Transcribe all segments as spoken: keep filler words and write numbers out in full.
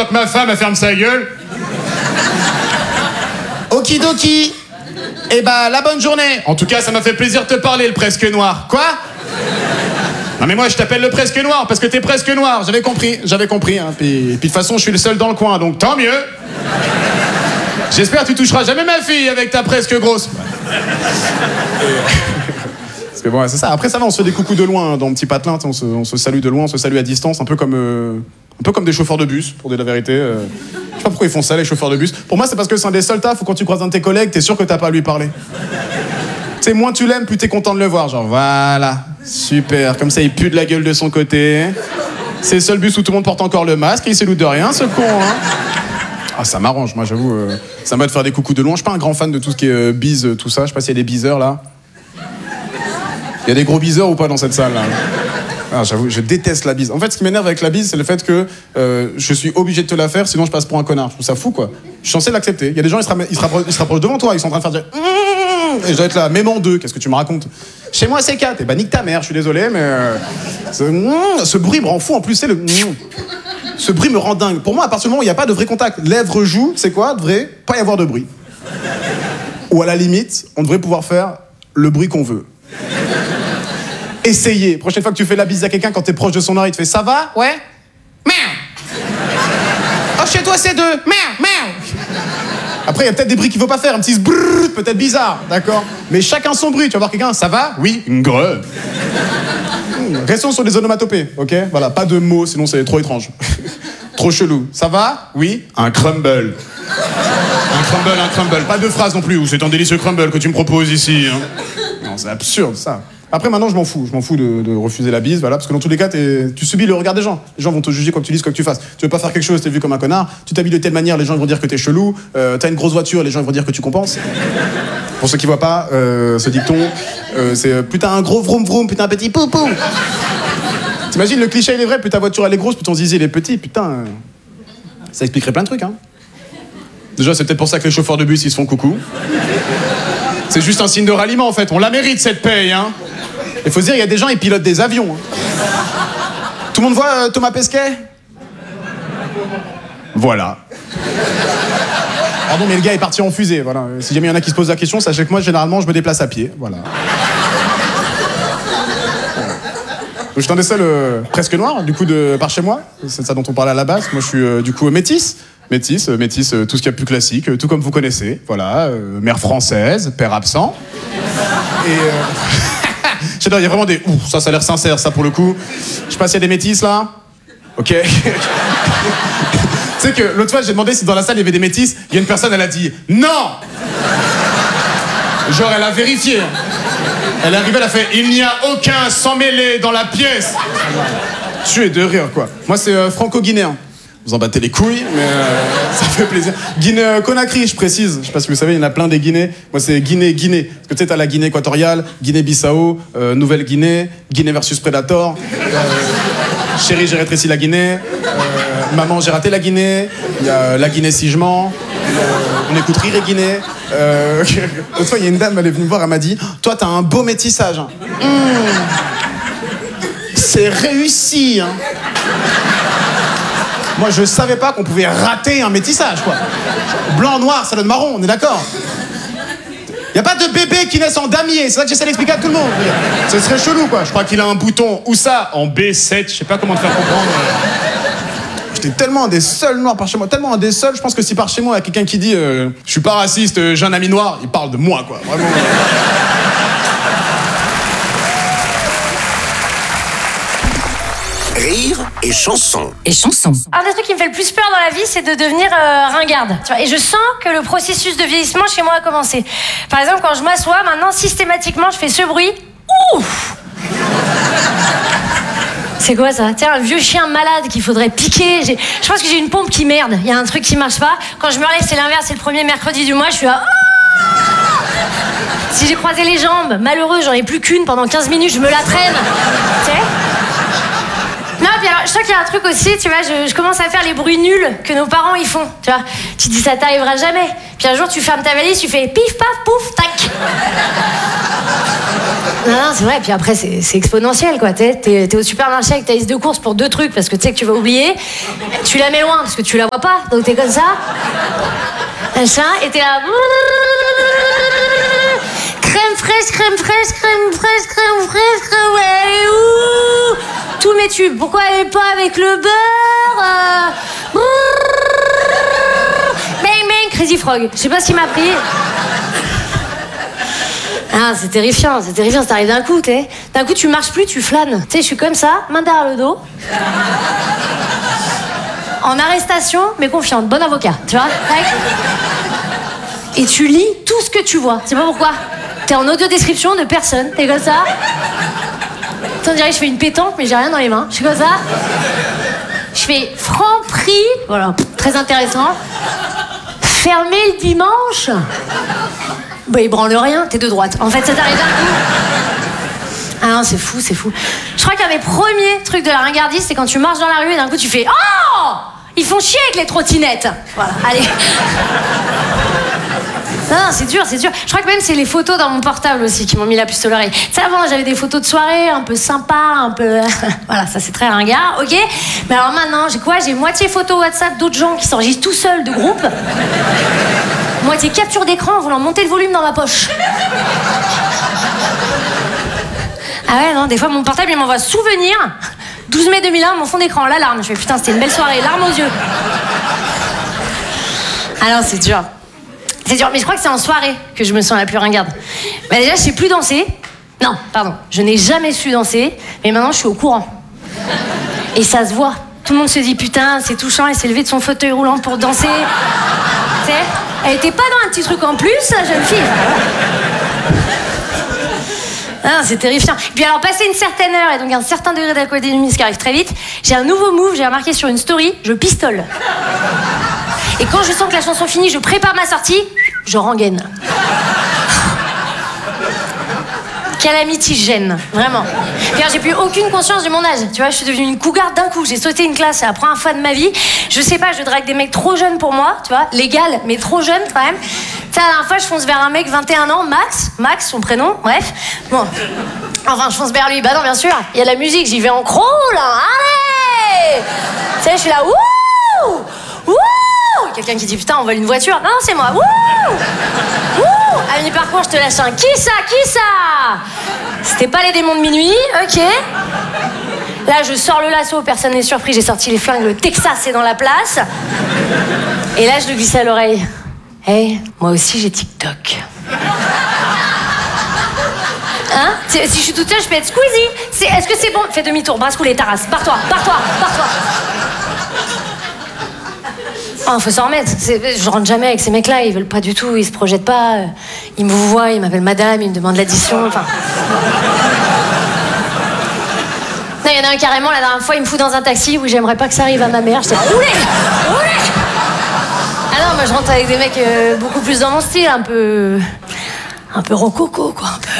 que ma femme, elle ferme sa gueule. Okidoki. Eh bah, la bonne journée. En tout cas, ça m'a fait plaisir de te parler, le presque noir. Quoi? Non mais moi, je t'appelle le presque noir parce que t'es presque noir. J'avais compris, j'avais compris. Hein. Puis, puis de toute façon, je suis le seul dans le coin, donc Tant mieux. J'espère que tu toucheras jamais ma fille avec ta presque grosse. Parce que bon, c'est ça. Après, ça va, on se fait des coucous de loin hein, dans Petit Patelin. On se, on se salue de loin, on se salue à distance, un peu comme, euh, un peu comme des chauffeurs de bus, pour dire la vérité. Euh, je sais pas pourquoi ils font ça, les chauffeurs de bus. Pour moi, c'est parce que c'est un des seuls tafs où quand tu croises un de tes collègues, t'es sûr que t'as pas à lui parler. Tu sais, moins tu l'aimes, plus t'es content de le voir. Genre, voilà, super. Comme ça, il pue de la gueule de son côté. C'est le seul bus où tout le monde porte encore le masque et il s'éloute de rien, ce con, hein. Ah, ça m'arrange, moi, j'avoue. Euh, ça me va de faire des coucous de loin. Je suis pas un grand fan de tout ce qui est euh, bise, tout ça. Je sais pas s'il y a des biseurs, là. Il y a des gros biseurs ou pas dans cette salle, là? Ah, j'avoue, je déteste la bise. En fait, ce qui m'énerve avec la bise, c'est le fait que euh, je suis obligé de te la faire, sinon je passe pour un connard. Je trouve ça fou, quoi. Je suis censé l'accepter. Il y a des gens, ils se, ra- ils se, rappro- ils se rapprochent devant toi, ils sont en train de faire dire... Et je dois être là, même en deux, qu'est-ce que tu me racontes? Chez moi, c'est quatre. Et bah, nique ta mère, je suis désolé, mais... Euh, ce, ce bruit me rend fou, en plus, c'est le... Ce bruit me rend dingue. Pour moi, à partir du moment où il n'y a pas de vrai contact, lèvres, joues, c'est quoi? Devrait pas y avoir de bruit. Ou à la limite, on devrait pouvoir faire le bruit qu'on veut. Essayez. Prochaine fois que tu fais la bise à quelqu'un, quand t'es proche de son oreille, il te fait ça va? Ouais? Merde. Oh, chez toi, c'est deux. Merde, merde. Après, il y a peut-être des bruits qu'il faut pas faire. Un petit brrr, peut-être bizarre, d'accord? Mais chacun son bruit. Tu vas voir quelqu'un, ça va? Oui. Greu. Restons sur les onomatopées, ok? Voilà, pas de mots, sinon c'est trop étrange. Trop chelou. Ça va? Oui. Un crumble. Un crumble, un crumble. Pas de phrase non plus. Ou c'est un délicieux crumble que tu me proposes ici. Hein. Non, c'est absurde, ça. Après, maintenant, je m'en fous. Je m'en fous de, de refuser la bise, voilà, parce que dans tous les cas, t'es- tu subis le regard des gens. Les gens vont te juger quoi que tu dises, quoi que tu fasses. Tu veux pas faire quelque chose, t'es vu comme un connard. Tu t'habilles de telle manière, les gens vont dire que t'es chelou. Euh, t'as une grosse voiture, les gens vont dire que tu compenses. Pour ceux qui voient pas, euh, ce dicton, euh, c'est euh, plus t'as un gros vroom vroom, plus t'as un petit poupou. T'imagines, le cliché, il est vrai, plus ta voiture elle est grosse, plus ton zizi il est petit, putain. euh, Ça expliquerait plein de trucs, hein. Déjà, c'est peut-être pour ça que les chauffeurs de bus, ils se font coucou. C'est juste un signe de ralliement, en fait. On la mérite, cette paye, hein. Il faut se dire, il y a des gens, ils pilotent des avions. Hein. Tout le monde voit euh, Thomas Pesquet? Voilà. Pardon, mais le gars est parti en fusée, voilà. Si jamais il y en a qui se posent la question, sachez que moi, généralement, je me déplace à pied, voilà. Donc, je suis un des seuls euh, presque noirs, du coup, de, par chez moi. C'est de ça dont on parlait à la base. Moi, je suis, euh, du coup, euh, métisse. Métisse, euh, métisse, euh, tout ce qu'il y a de plus classique, euh, tout comme vous connaissez. Voilà, euh, mère française, père absent. Et... Euh... J'adore, il y a vraiment des... Ouh, ça, ça a l'air sincère, ça, pour le coup. Je sais pas s'il y a des métisses, là. Ok. Tu sais que l'autre fois, j'ai demandé si dans la salle, il y avait des métisses. Il y a une personne, elle a dit « Non !» Genre, elle a vérifié. Elle est arrivée, elle a fait « Il n'y a aucun sans mêlé dans la pièce !» Tu es de rire, quoi. Moi, c'est euh, franco-guinéen. Vous en battez les couilles, mais euh, ça fait plaisir. Guinée-Conakry, je précise. Je sais pas si vous savez, il y en a plein des Guinées. Moi, c'est Guinée-Guinée. Parce que tu sais, t'as la Guinée équatoriale, Guinée-Bissau, euh, Nouvelle-Guinée, Guinée versus Predator. Euh, chérie, j'ai rétréci la Guinée. Euh, maman, j'ai raté la Guinée. Il y a la Guinée si je mens. Euh, on écoute Rire et Guinée. Euh, L'autre fois, il y a une dame, elle est venue me voir, elle m'a dit « Toi, t'as un beau métissage. Hein. Mmh. C'est réussi. Hein. » Moi, je savais pas qu'on pouvait rater un métissage, quoi. Blanc, noir, ça donne marron, on est d'accord? Y a pas de bébé qui naissent en damier, c'est ça que j'essaie d'expliquer à tout le monde. Ce serait chelou, quoi. Je crois qu'il a un bouton. Où ça? En B sept, je sais pas comment te faire comprendre. J'étais tellement un des seuls noirs par chez moi, tellement un des seuls, je pense que si par chez moi, il y a quelqu'un qui dit euh, « Je suis pas raciste, euh, j'ai un ami noir », il parle de moi, quoi. Vraiment. Rire et chanson. Et chanson. Un des trucs qui me fait le plus peur dans la vie, c'est de devenir euh, ringarde. Tu vois, et je sens que le processus de vieillissement chez moi a commencé. Par exemple, quand je m'assois, maintenant, systématiquement, je fais ce bruit. Ouf! C'est quoi ça? Tiens, un vieux chien malade qu'il faudrait piquer. J'ai... Je pense que j'ai une pompe qui merde. Il y a un truc qui marche pas. Quand je me relève, c'est l'inverse. C'est le premier mercredi du mois. Je suis là. Si j'ai croisé les jambes, malheureux, j'en ai plus qu'une pendant quinze minutes. Je me la traîne. Tu sais? Non, puis alors, je sens qu'il y a un truc aussi, tu vois, je, je commence à faire les bruits nuls que nos parents ils font, tu vois. Tu te dis ça t'arrivera jamais. Puis un jour tu fermes ta valise, tu fais pif paf pouf tac. Non, non, c'est vrai. Puis après, c'est, c'est exponentiel, quoi. T'es, t'es, t'es au supermarché avec ta liste de courses pour deux trucs parce que tu sais que tu vas oublier. Tu la mets loin parce que tu la vois pas. Donc t'es comme ça. Machin. Et t'es là. Crème fraîche, crème fraîche, crème fraîche, crème fraîche, crème ouais, ouh, tous mes tubes. Pourquoi elle est pas avec le beurre euh... Bang bang, Crazy Frog. Je sais pas ce qui m'a pris. Ah, c'est terrifiant, c'est terrifiant, ça t'arrive d'un coup, t'es. D'un coup, tu marches plus, tu flânes. Tu sais, je suis comme ça, main derrière le dos. En arrestation, mais confiante, bon avocat, tu vois. Et tu lis tout ce que tu vois. C'est pas pourquoi. T'es en audio-description de personne, t'es comme ça. On dirait que je fais une pétanque, mais j'ai rien dans les mains. Je suis comme ça. Je fais franc prix, voilà, très intéressant. Fermé le dimanche. Bah, il branle rien, t'es de droite. En fait, ça t'arrive d'un coup. Ah non, c'est fou, c'est fou. Je crois qu'un des premiers trucs de la ringardise, c'est quand tu marches dans la rue et d'un coup tu fais oh, ils font chier avec les trottinettes. Voilà, allez. Non, non, c'est dur, c'est dur. Je crois que même c'est les photos dans mon portable aussi qui m'ont mis la puce à l'oreille. Tu sais, avant, j'avais des photos de soirée un peu sympas, un peu... voilà, ça c'est très ringard, ok. Mais alors maintenant, j'ai quoi? J'ai moitié photo WhatsApp d'autres gens qui s'enregistrent tout seuls de groupe. Moitié capture d'écran en voulant monter le volume dans ma poche. Ah ouais, non, des fois, mon portable, il m'envoie souvenir. douze mai deux mille un, mon fond d'écran, l'alarme. Je fais, putain, c'était une belle soirée, larmes aux yeux. Ah non, c'est dur. C'est dur, mais je crois que c'est en soirée que je me sens la plus ringarde. Bah déjà, je sais plus danser. Non, pardon, je n'ai jamais su danser, mais maintenant, je suis au courant. Et ça se voit. Tout le monde se dit, putain, c'est touchant, elle s'est levée de son fauteuil roulant pour danser. Tu sais, elle était pas dans un petit truc en plus, la jeune fille. Ah, c'est terrifiant. Puis alors, passé une certaine heure et donc un certain degré d'alcoolémie, ce qui arrive très vite, j'ai un nouveau move, j'ai remarqué sur une story, je pistole. Et quand je sens que la chanson finit, je prépare ma sortie, je rengaine. Calamity gêne, vraiment. Car j'ai plus aucune conscience de mon âge. Tu vois, je suis devenue une cougar d'un coup. J'ai sauté une classe, c'est la première fois de ma vie. Je sais pas, je drague des mecs trop jeunes pour moi, tu vois, légal, mais trop jeunes quand même. Tu sais, la dernière fois, je fonce vers un mec vingt et un ans, Max, Max, son prénom, bref. Bon, enfin, je fonce vers lui. Bah non, bien sûr, il y a de la musique, j'y vais en crawl, hein. Allez. Tu sais, je suis là, wouh, wouh. Quelqu'un qui dit putain, on vole une voiture. Non, non, c'est moi. Wouh, wouh. À mi-parcours, je te lâche un qui ça, qui ça. C'était pas les démons de minuit, ok. Là, je sors le lasso, personne n'est surpris. J'ai sorti les flingues, le Texas est dans la place. Et là, je lui glisse à l'oreille. Hey, moi aussi, j'ai TikTok. Hein? Si je suis toute seule, je peux être Squeezie. C'est, est-ce que c'est bon? Fais demi-tour, brasse coulée, Taras. Barre-toi, barre-toi, barre-toi. Oh, faut s'en remettre. C'est, je rentre jamais avec ces mecs-là, ils veulent pas du tout, ils se projettent pas. Ils me voient, ils m'appellent madame, ils me demandent l'addition, enfin... Non, il y en a un carrément, la dernière fois, il me fout dans un taxi où j'aimerais pas que ça arrive à ma mère. J'étais là, roulez, roulez. Ah non, moi je rentre avec des mecs euh, beaucoup plus dans mon style, un peu... un peu rococo, quoi, un peu...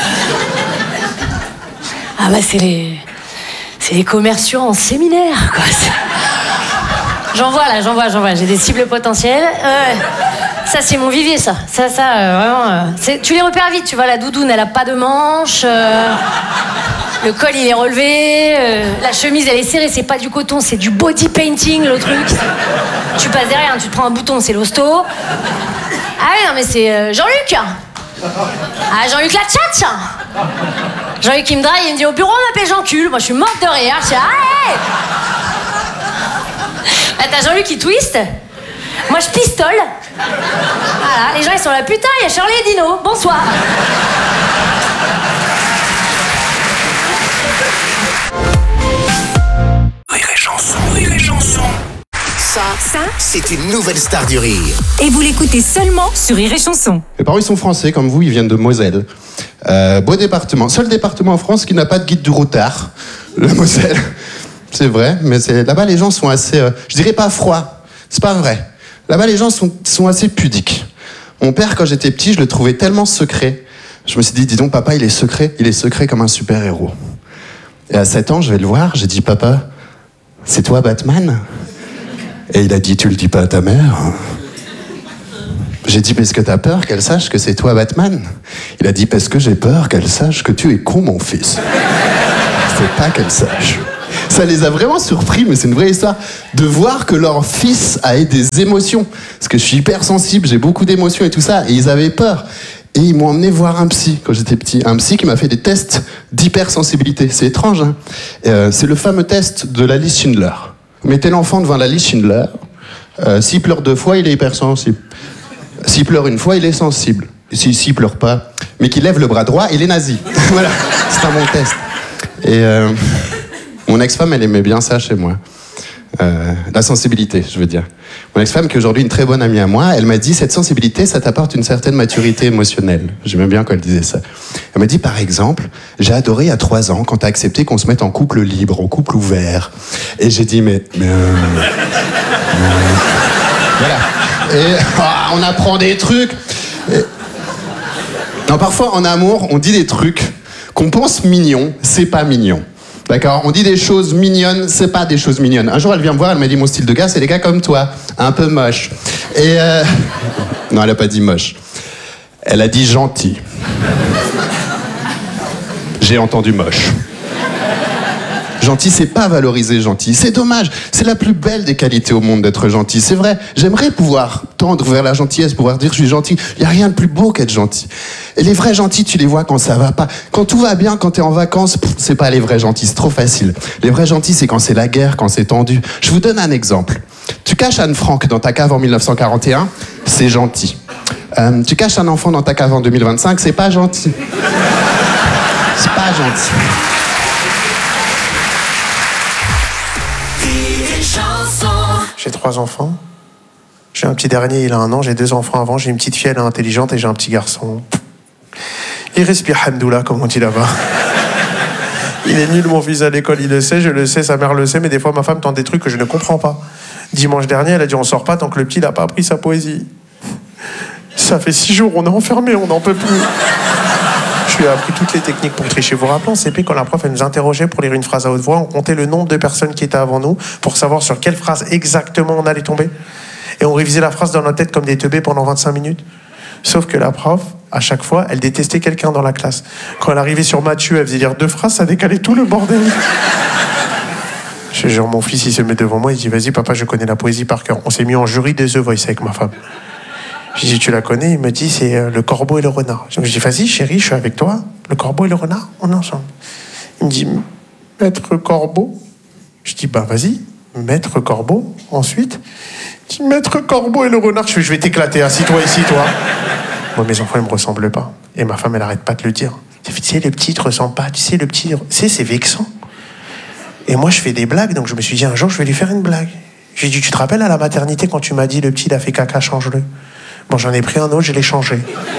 Ah bah c'est les... c'est les commerciaux en séminaire, quoi. J'en vois là, j'en vois, j'en vois. J'ai des cibles potentielles. Euh, ça, c'est mon vivier, ça. Ça, ça, euh, vraiment. Euh, c'est, tu les repères vite, tu vois. La doudoune, elle a pas de manches. Euh, le col, il est relevé. Euh, la chemise, elle est serrée. C'est pas du coton, c'est du body painting, le truc. Tu passes derrière, tu te prends un bouton, c'est l'hosto. Ah oui, non, mais c'est euh, Jean-Luc. Ah, Jean-Luc la tchatch. Jean-Luc, il me drague, il me dit au bureau, on m'appelle Jean-Cul. Moi, je suis morte de rire. Je suis ah, hey. Ah, t'as Jean-Luc qui twist. Moi, je pistole. Voilà, les gens, ils sont là. Putain, il y a Shirley et Dino. Bonsoir. Rire et chanson, rire et chanson. Ça, ça, c'est une nouvelle star du rire. Et vous l'écoutez seulement sur Rire et Chanson. Mes parents, ils sont français, comme vous, ils viennent de Moselle. Euh, beau département. Seul département en France qui n'a pas de guide du routard. La Moselle. C'est vrai, mais c'est... là-bas, les gens sont assez... Euh, je dirais pas froids. C'est pas vrai. Là-bas, les gens sont, sont assez pudiques. Mon père, quand j'étais petit, je le trouvais tellement secret. Je me suis dit, dis donc, papa, il est secret. Il est secret comme un super-héros. Et à sept ans, je vais le voir. J'ai dit, papa, c'est toi Batman? Et il a dit, tu le dis pas à ta mère? J'ai dit, parce que t'as peur qu'elle sache que c'est toi Batman. Il a dit, parce que j'ai peur qu'elle sache que tu es con, mon fils. Faut pas qu'elle sache. Ça les a vraiment surpris, mais c'est une vraie histoire, de voir que leur fils a des émotions. Parce que je suis hyper sensible, j'ai beaucoup d'émotions et tout ça, et ils avaient peur. Et ils m'ont emmené voir un psy quand j'étais petit. Un psy qui m'a fait des tests d'hypersensibilité. C'est étrange, hein. euh, C'est le fameux test de la liste Schindler. Vous mettez l'enfant devant la liste Schindler, euh, s'il pleure deux fois, il est hypersensible. S'il pleure une fois, il est sensible. S'il si, si pleure pas, mais qu'il lève le bras droit, il est nazi. Voilà, c'est un bon test. Et euh, mon ex-femme, elle aimait bien ça chez moi. Euh, la sensibilité, je veux dire. Mon ex-femme, qui est aujourd'hui une très bonne amie à moi, elle m'a dit, cette sensibilité, ça t'apporte une certaine maturité émotionnelle. J'aimais bien quand elle disait ça. Elle m'a dit, par exemple, j'ai adoré il y a trois ans quand t'as accepté qu'on se mette en couple libre, en couple ouvert. Et j'ai dit, mais... mais euh, euh, voilà. Et oh, on apprend des trucs. Et... Non, parfois, en amour, on dit des trucs qu'on pense mignons, c'est pas mignon. D'accord? On dit des choses mignonnes, c'est pas des choses mignonnes. Un jour, elle vient me voir, elle m'a dit, mon style de gars, c'est des gars comme toi, un peu moche. Et euh... non, elle a pas dit moche. Elle a dit gentil. J'ai entendu moche. Gentil, c'est pas valoriser gentil. C'est dommage. C'est la plus belle des qualités au monde d'être gentil. C'est vrai. J'aimerais pouvoir tendre vers la gentillesse, pouvoir dire je suis gentil. Il y a rien de plus beau qu'être gentil. Et les vrais gentils, tu les vois quand ça va pas. Quand tout va bien, quand t'es en vacances, pff, c'est pas les vrais gentils. C'est trop facile. Les vrais gentils, c'est quand c'est la guerre, quand c'est tendu. Je vous donne un exemple. Tu caches Anne Frank dans ta cave en mille neuf cent quarante et un, c'est gentil. Euh, tu caches un enfant dans ta cave en deux mille vingt-cinq, c'est pas gentil. C'est pas gentil. J'ai trois enfants. J'ai un petit dernier, il a un an. J'ai deux enfants avant. J'ai une petite fille, elle est intelligente. Et j'ai un petit garçon. Il respire hamdoullah, comme on dit là-bas. Il est nul, mon fils, à l'école, il le sait. Je le sais, sa mère le sait. Mais des fois, ma femme tente des trucs que je ne comprends pas. Dimanche dernier, elle a dit on sort pas tant que le petit n'a pas appris sa poésie. Ça fait six jours, on est enfermés, on n'en peut plus. Je lui ai appris toutes les techniques pour tricher. Vous vous rappelez, en C P, quand la prof elle nous interrogeait pour lire une phrase à haute voix, on comptait le nombre de personnes qui étaient avant nous pour savoir sur quelle phrase exactement on allait tomber. Et on révisait la phrase dans notre tête comme des teubés pendant vingt-cinq minutes. Sauf que la prof, à chaque fois, elle détestait quelqu'un dans la classe. Quand elle arrivait sur Mathieu, elle faisait lire deux phrases, ça décalait tout le bordel. Je jure, mon fils, il se met devant moi, il dit vas-y papa, je connais la poésie par cœur. On s'est mis en jury de The Voice avec ma femme. Je dis, tu la connais? Il me dit, c'est euh, le corbeau et le renard. Je dis, vas-y, chérie, je suis avec toi. Le corbeau et le renard, on est ensemble. Il me dit, maître corbeau. Je dis, bah vas-y, maître corbeau. Ensuite, il dit, maître corbeau et le renard. Je, je vais t'éclater, assis-toi ici, toi. Moi, mes enfants, ils me ressemblent pas. Et ma femme, elle arrête pas de le dire. Tu sais, le petit, il te ressemble pas. Tu sais, le petit, tu sais, c'est vexant. Et moi, je fais des blagues, donc je me suis dit, un jour, je vais lui faire une blague. J'ai dit, tu te rappelles à la maternité quand tu m'as dit, le petit, il a fait caca, change-le. Bon, j'en ai pris un autre, je l'ai changé.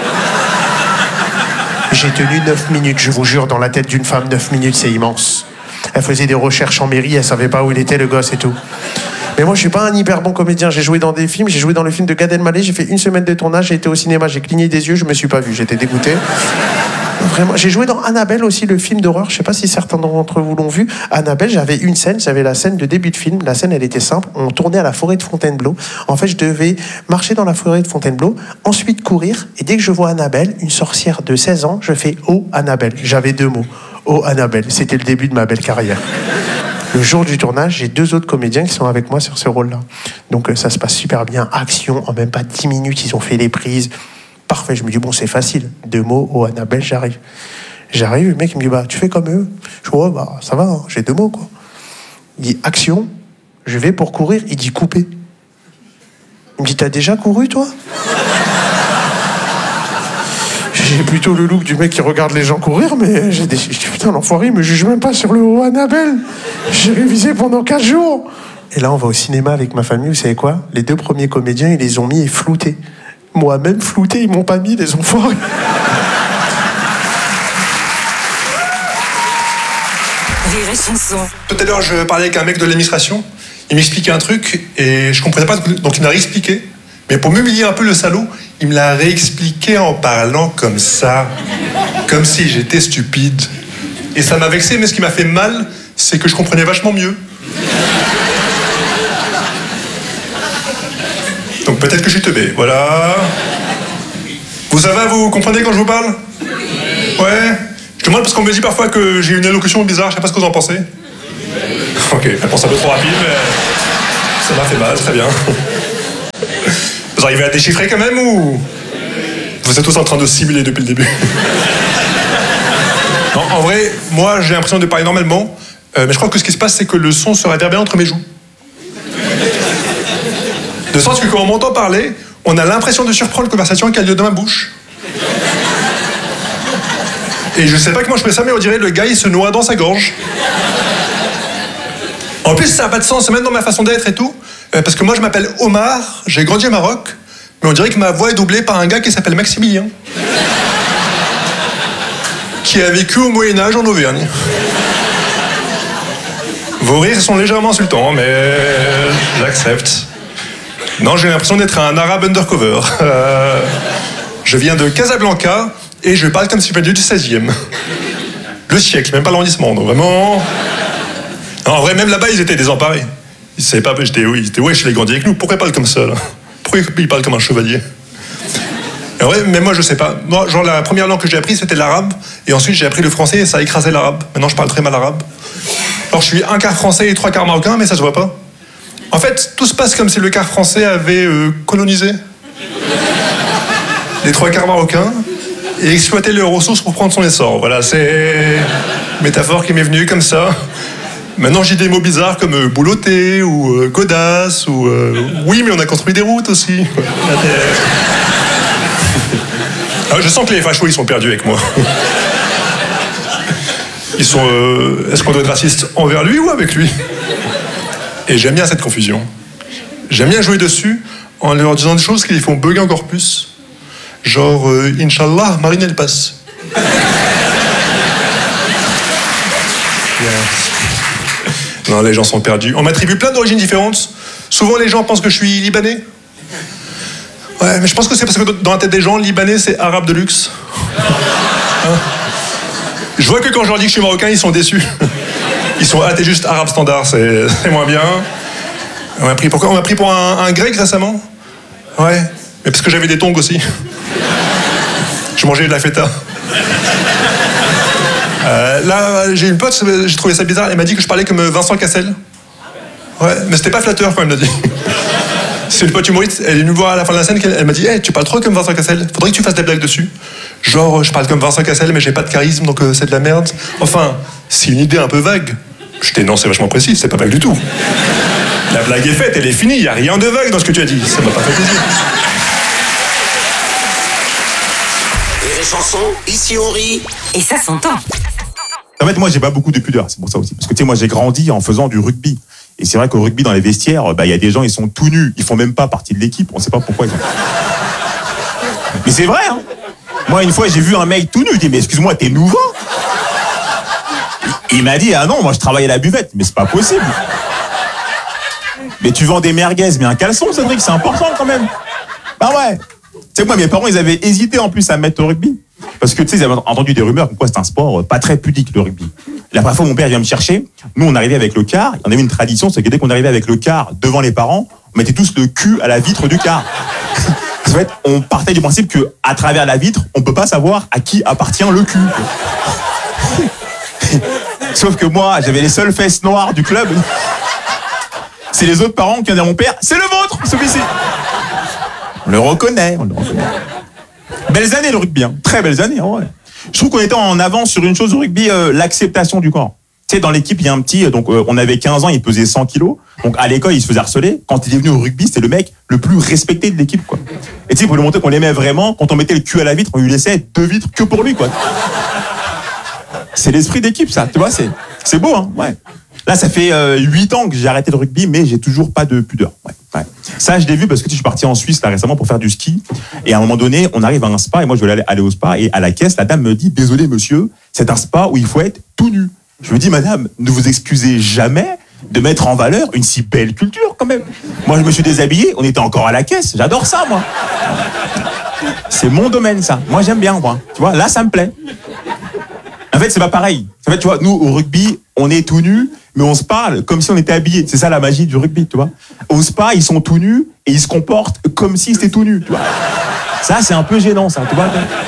J'ai tenu neuf minutes, je vous jure, dans la tête d'une femme, neuf minutes, c'est immense. Elle faisait des recherches en mairie, elle savait pas où il était, le gosse et tout. Mais moi, je suis pas un hyper bon comédien. J'ai joué dans des films, j'ai joué dans le film de Gad Elmaleh, j'ai fait une semaine de tournage, j'ai été au cinéma, j'ai cligné des yeux, je me suis pas vu, j'étais dégoûté. Vraiment, j'ai joué dans Annabelle aussi, le film d'horreur. Je sais pas si certains d'entre vous l'ont vu. Annabelle, j'avais une scène, j'avais la scène de début de film. La scène, elle était simple. On tournait à la forêt de Fontainebleau. En fait, je devais marcher dans la forêt de Fontainebleau, ensuite courir. Et dès que je vois Annabelle, une sorcière de seize ans, je fais « Oh, Annabelle ». J'avais deux mots. « Oh, Annabelle ». C'était le début de ma belle carrière. Le jour du tournage, j'ai deux autres comédiens qui sont avec moi sur ce rôle-là. Donc, ça se passe super bien. Action, en même pas dix minutes, ils ont fait les prises. Parfait, je me dis, bon, c'est facile. Deux mots, oh, Annabelle, j'arrive. J'arrive, le mec, il me dit, bah, tu fais comme eux. Je dis, ouais, bah, ça va, hein, j'ai deux mots, quoi. Il dit, action, je vais pour courir. Il dit, couper. Il me dit, t'as déjà couru, toi? J'ai plutôt le look du mec qui regarde les gens courir, mais j'ai des... Je dis, putain, l'enfoiré, il me juge même pas sur le oh, Annabelle. J'ai révisé pendant quatre jours. Et là, on va au cinéma avec ma famille, vous savez quoi? Les deux premiers comédiens, ils les ont mis et floutés. Moi, même flouté, ils m'ont pas mis, les enfoirés. Rire et chanson. Tout à l'heure, je parlais avec un mec de l'administration. Il m'expliquait un truc et je comprenais pas, donc il m'a réexpliqué. Mais pour m'humilier un peu le salaud, il me l'a réexpliqué en parlant comme ça. Comme si j'étais stupide. Et ça m'a vexé, mais ce qui m'a fait mal, c'est que je comprenais vachement mieux. Donc peut-être que je suis teubé, voilà. Vous savez, vous comprenez quand je vous parle? Ouais. Je demande parce qu'on me dit parfois que j'ai une élocution bizarre, je sais pas ce que vous en pensez. Ok, réponse un peu trop rapide, mais ça m'a fait mal, très bien. Vous arrivez à déchiffrer quand même ou vous êtes tous en train de simuler depuis le début? Non, en vrai, moi j'ai l'impression de parler normalement, euh, mais je crois que ce qui se passe c'est que le son se réverbère entre mes joues. De sorte que quand on m'entend parler, on a l'impression de surprendre la conversation qui a lieu dans ma bouche. Et je sais pas comment je fais ça, mais on dirait le gars il se noie dans sa gorge. En plus, ça n'a pas de sens, même dans ma façon d'être et tout. Euh, parce que moi, je m'appelle Omar, j'ai grandi au Maroc, mais on dirait que ma voix est doublée par un gars qui s'appelle Maximilien. Qui a vécu au Moyen-Âge en Auvergne. Vos rires sont légèrement insultants, mais j'accepte. Non, j'ai l'impression d'être un arabe undercover. Euh, je viens de Casablanca et je parle comme si je venais du seizième. Le siècle, même pas l'arrondissement, donc vraiment... Non, en vrai, même là-bas, ils étaient désemparés. Ils savaient pas, j'étais, oui, ils étaient, ouais, je l'ai grandi avec nous, pourquoi ils parlent comme ça, là? Pourquoi ils parlent comme un chevalier? En vrai, mais moi, je sais pas. Moi, genre, la première langue que j'ai appris, c'était l'arabe, et ensuite, j'ai appris le français, et ça a écrasé l'arabe. Maintenant, je parle très mal arabe. Alors, je suis un quart français et trois quarts marocain, mais ça se voit pas. En fait, tout se passe comme si le quart français avait euh, colonisé les trois quarts marocains, et exploité leurs ressources pour prendre son essor. Voilà, c'est une métaphore qui m'est venue comme ça. Maintenant, j'ai des mots bizarres comme euh, boulotter ou euh, godasse ou euh, oui, mais on a construit des routes aussi. Ah, je sens que les fachos, ils sont perdus avec moi. Ils sont. Euh, est-ce qu'on doit être raciste envers lui ou avec lui? Et j'aime bien cette confusion. J'aime bien jouer dessus en leur disant des choses qui les font bugger encore plus. Genre, euh, Inch'Allah, Marine, elle passe. Yes. Non, les gens sont perdus. On m'attribue plein d'origines différentes. Souvent, les gens pensent que je suis libanais. Ouais, mais je pense que c'est parce que dans la tête des gens, libanais, c'est arabe de luxe. Hein? Je vois que quand je leur dis que je suis marocain, ils sont déçus. Ils sont, ah, t'es juste arabe standard, c'est, c'est moins bien. On m'a pris, pourquoi on m'a pris pour un, un grec récemment? Ouais, mais parce que j'avais des tongs aussi. Je mangeais de la feta. Euh, là, j'ai une pote, j'ai trouvé ça bizarre, elle m'a dit que je parlais comme Vincent Cassel. Ouais, mais c'était pas flatteur quand elle me l'a dit. C'est une pote humoriste, elle est venue me voir à la fin de la scène, elle m'a dit hey, tu parles trop comme Vincent Cassel, faudrait que tu fasses des blagues dessus. Genre, je parle comme Vincent Cassel, mais j'ai pas de charisme, donc euh, c'est de la merde. Enfin, c'est une idée un peu vague. J'étais non, c'est vachement précis, c'est pas vague du tout. La blague est faite, elle est finie, y a rien de vague dans ce que tu as dit, ça m'a pas fait plaisir. Et les chansons, ici on rit. Et ça s'entend. En fait, moi, j'ai pas beaucoup de pudeur, c'est pour ça aussi. Parce que tu sais, moi, j'ai grandi en faisant du rugby. Et c'est vrai qu'au rugby, dans les vestiaires, bah, y a des gens, ils sont tout nus. Ils font même pas partie de l'équipe. On sait pas pourquoi ils ont. Mais c'est vrai, hein. Moi, une fois, j'ai vu un mec tout nu. Je dis, mais excuse-moi, t'es nouveau? Il m'a dit, ah non, moi, je travaille à la buvette. Mais c'est pas possible. Mais tu vends des merguez, mais un caleçon, Cédric, c'est important quand même. Bah ouais. Tu sais, moi, mes parents, ils avaient hésité en plus à me mettre au rugby. Parce que tu sais, ils avaient entendu des rumeurs comme quoi c'est un sport pas très pudique, le rugby. La première fois, mon père vient me chercher. Nous, on arrivait avec le car. On avait une tradition, c'est que dès qu'on arrivait avec le car devant les parents, on mettait tous le cul à la vitre du car. En fait, on partait du principe que à travers la vitre, on peut pas savoir à qui appartient le cul. Sauf que moi, j'avais les seules fesses noires du club. C'est les autres parents qui ont dit à mon père, c'est le vôtre, celui-ci. On le reconnaît, on le reconnaît. Belles années le rugby, hein. Très belles années, ouais. Je trouve qu'on était en avance sur une chose au rugby, euh, l'acceptation du corps. Tu sais, dans l'équipe, il y a un petit, donc euh, on avait quinze ans, il pesait cent kilos. Donc à l'école, il se faisait harceler. Quand il est venu au rugby, c'était le mec le plus respecté de l'équipe, quoi. Et tu sais, pour lui montrer qu'on l'aimait vraiment, quand on mettait le cul à la vitre, on lui laissait deux vitres que pour lui, quoi. C'est l'esprit d'équipe, ça. Tu vois, c'est, c'est beau, hein, ouais. Là, ça fait euh, huit ans que j'ai arrêté le rugby, mais j'ai toujours pas de pudeur. Ouais, ouais. Ça, je l'ai vu parce que tu sais, je suis parti en Suisse là récemment pour faire du ski. Et à un moment donné, on arrive à un spa et moi, je voulais aller, aller au spa. Et à la caisse, la dame me dit, désolé monsieur, c'est un spa où il faut être tout nu. Je lui dis, madame, ne vous excusez jamais de mettre en valeur une si belle culture quand même. Moi, je me suis déshabillé, on était encore à la caisse. J'adore ça, moi. C'est mon domaine, ça. Moi, j'aime bien, moi. Tu vois, là, ça me plaît. En fait, c'est pas pareil. En fait, tu vois, nous, au rugby, on est tout nus, mais on se parle comme si on était habillés. C'est ça la magie du rugby, tu vois. Au spa, ils sont tout nus et et il se comporte comme s'il était tout nu, tu vois. Ça, c'est un peu gênant, ça, tu vois.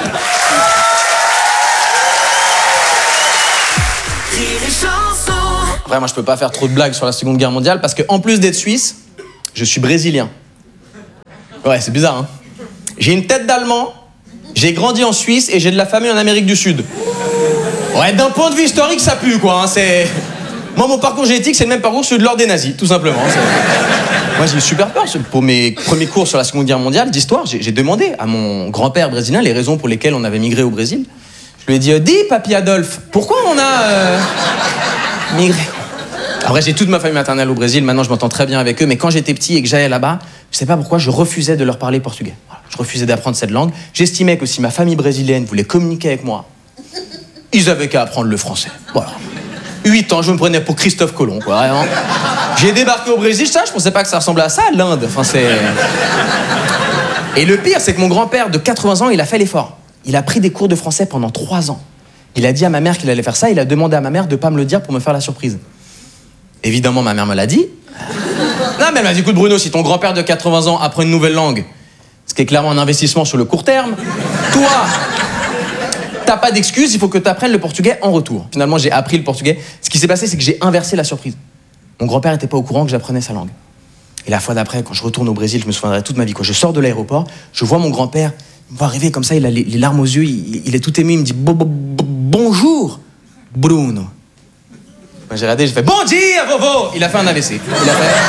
Après, moi, je peux pas faire trop de blagues sur la Seconde Guerre mondiale parce qu'en plus d'être suisse, je suis brésilien. Ouais, c'est bizarre, hein. J'ai une tête d'Allemand, j'ai grandi en Suisse et j'ai de la famille en Amérique du Sud. Ouais, d'un point de vue historique, ça pue, quoi. Hein, c'est... Moi, mon parcours génétique, c'est le même parcours que celui de l'ordre des nazis, tout simplement. C'est... Moi, j'ai eu super peur. Pour mes premiers cours sur la Seconde Guerre mondiale d'histoire, j'ai, j'ai demandé à mon grand-père brésilien les raisons pour lesquelles on avait migré au Brésil. Je lui ai dit, dis, papy Adolphe, pourquoi on a euh, migré? Après, j'ai toute ma famille maternelle au Brésil, maintenant je m'entends très bien avec eux, mais quand j'étais petit et que j'allais là-bas, je sais pas pourquoi, je refusais de leur parler portugais. Voilà, je refusais d'apprendre cette langue. J'estimais que si ma famille brésilienne voulait communiquer avec moi, ils avaient qu'à apprendre le français. Voilà. Huit ans, je me prenais pour Christophe Colomb, quoi, vraiment. J'ai débarqué au Brésil, ça, je pensais pas que ça ressemblait à ça, l'Inde. Enfin, c'est... Et le pire, c'est que mon grand-père de quatre-vingts ans, il a fait l'effort. Il a pris des cours de français pendant trois ans. Il a dit à ma mère qu'il allait faire ça, il a demandé à ma mère de pas me le dire pour me faire la surprise. Évidemment, ma mère me l'a dit. Non, mais elle m'a dit, écoute Bruno, si ton grand-père de quatre-vingts ans apprend une nouvelle langue, ce qui est clairement un investissement sur le court terme, toi, t'as pas d'excuse, il faut que tu apprennes le portugais en retour. Finalement, j'ai appris le portugais. Ce qui s'est passé, c'est que j'ai inversé la surprise. Mon grand-père n'était pas au courant que j'apprenais sa langue. Et la fois d'après, quand je retourne au Brésil, je me souviendrai toute ma vie, quand je sors de l'aéroport, je vois mon grand-père, il me voit arriver comme ça, il a les, les larmes aux yeux, il, il est tout ému, il me dit bo, bo, bo, bonjour, Bruno. Moi, j'ai regardé, j'ai fait bon dia, Vovo. Il a fait un A V C. Il a fait...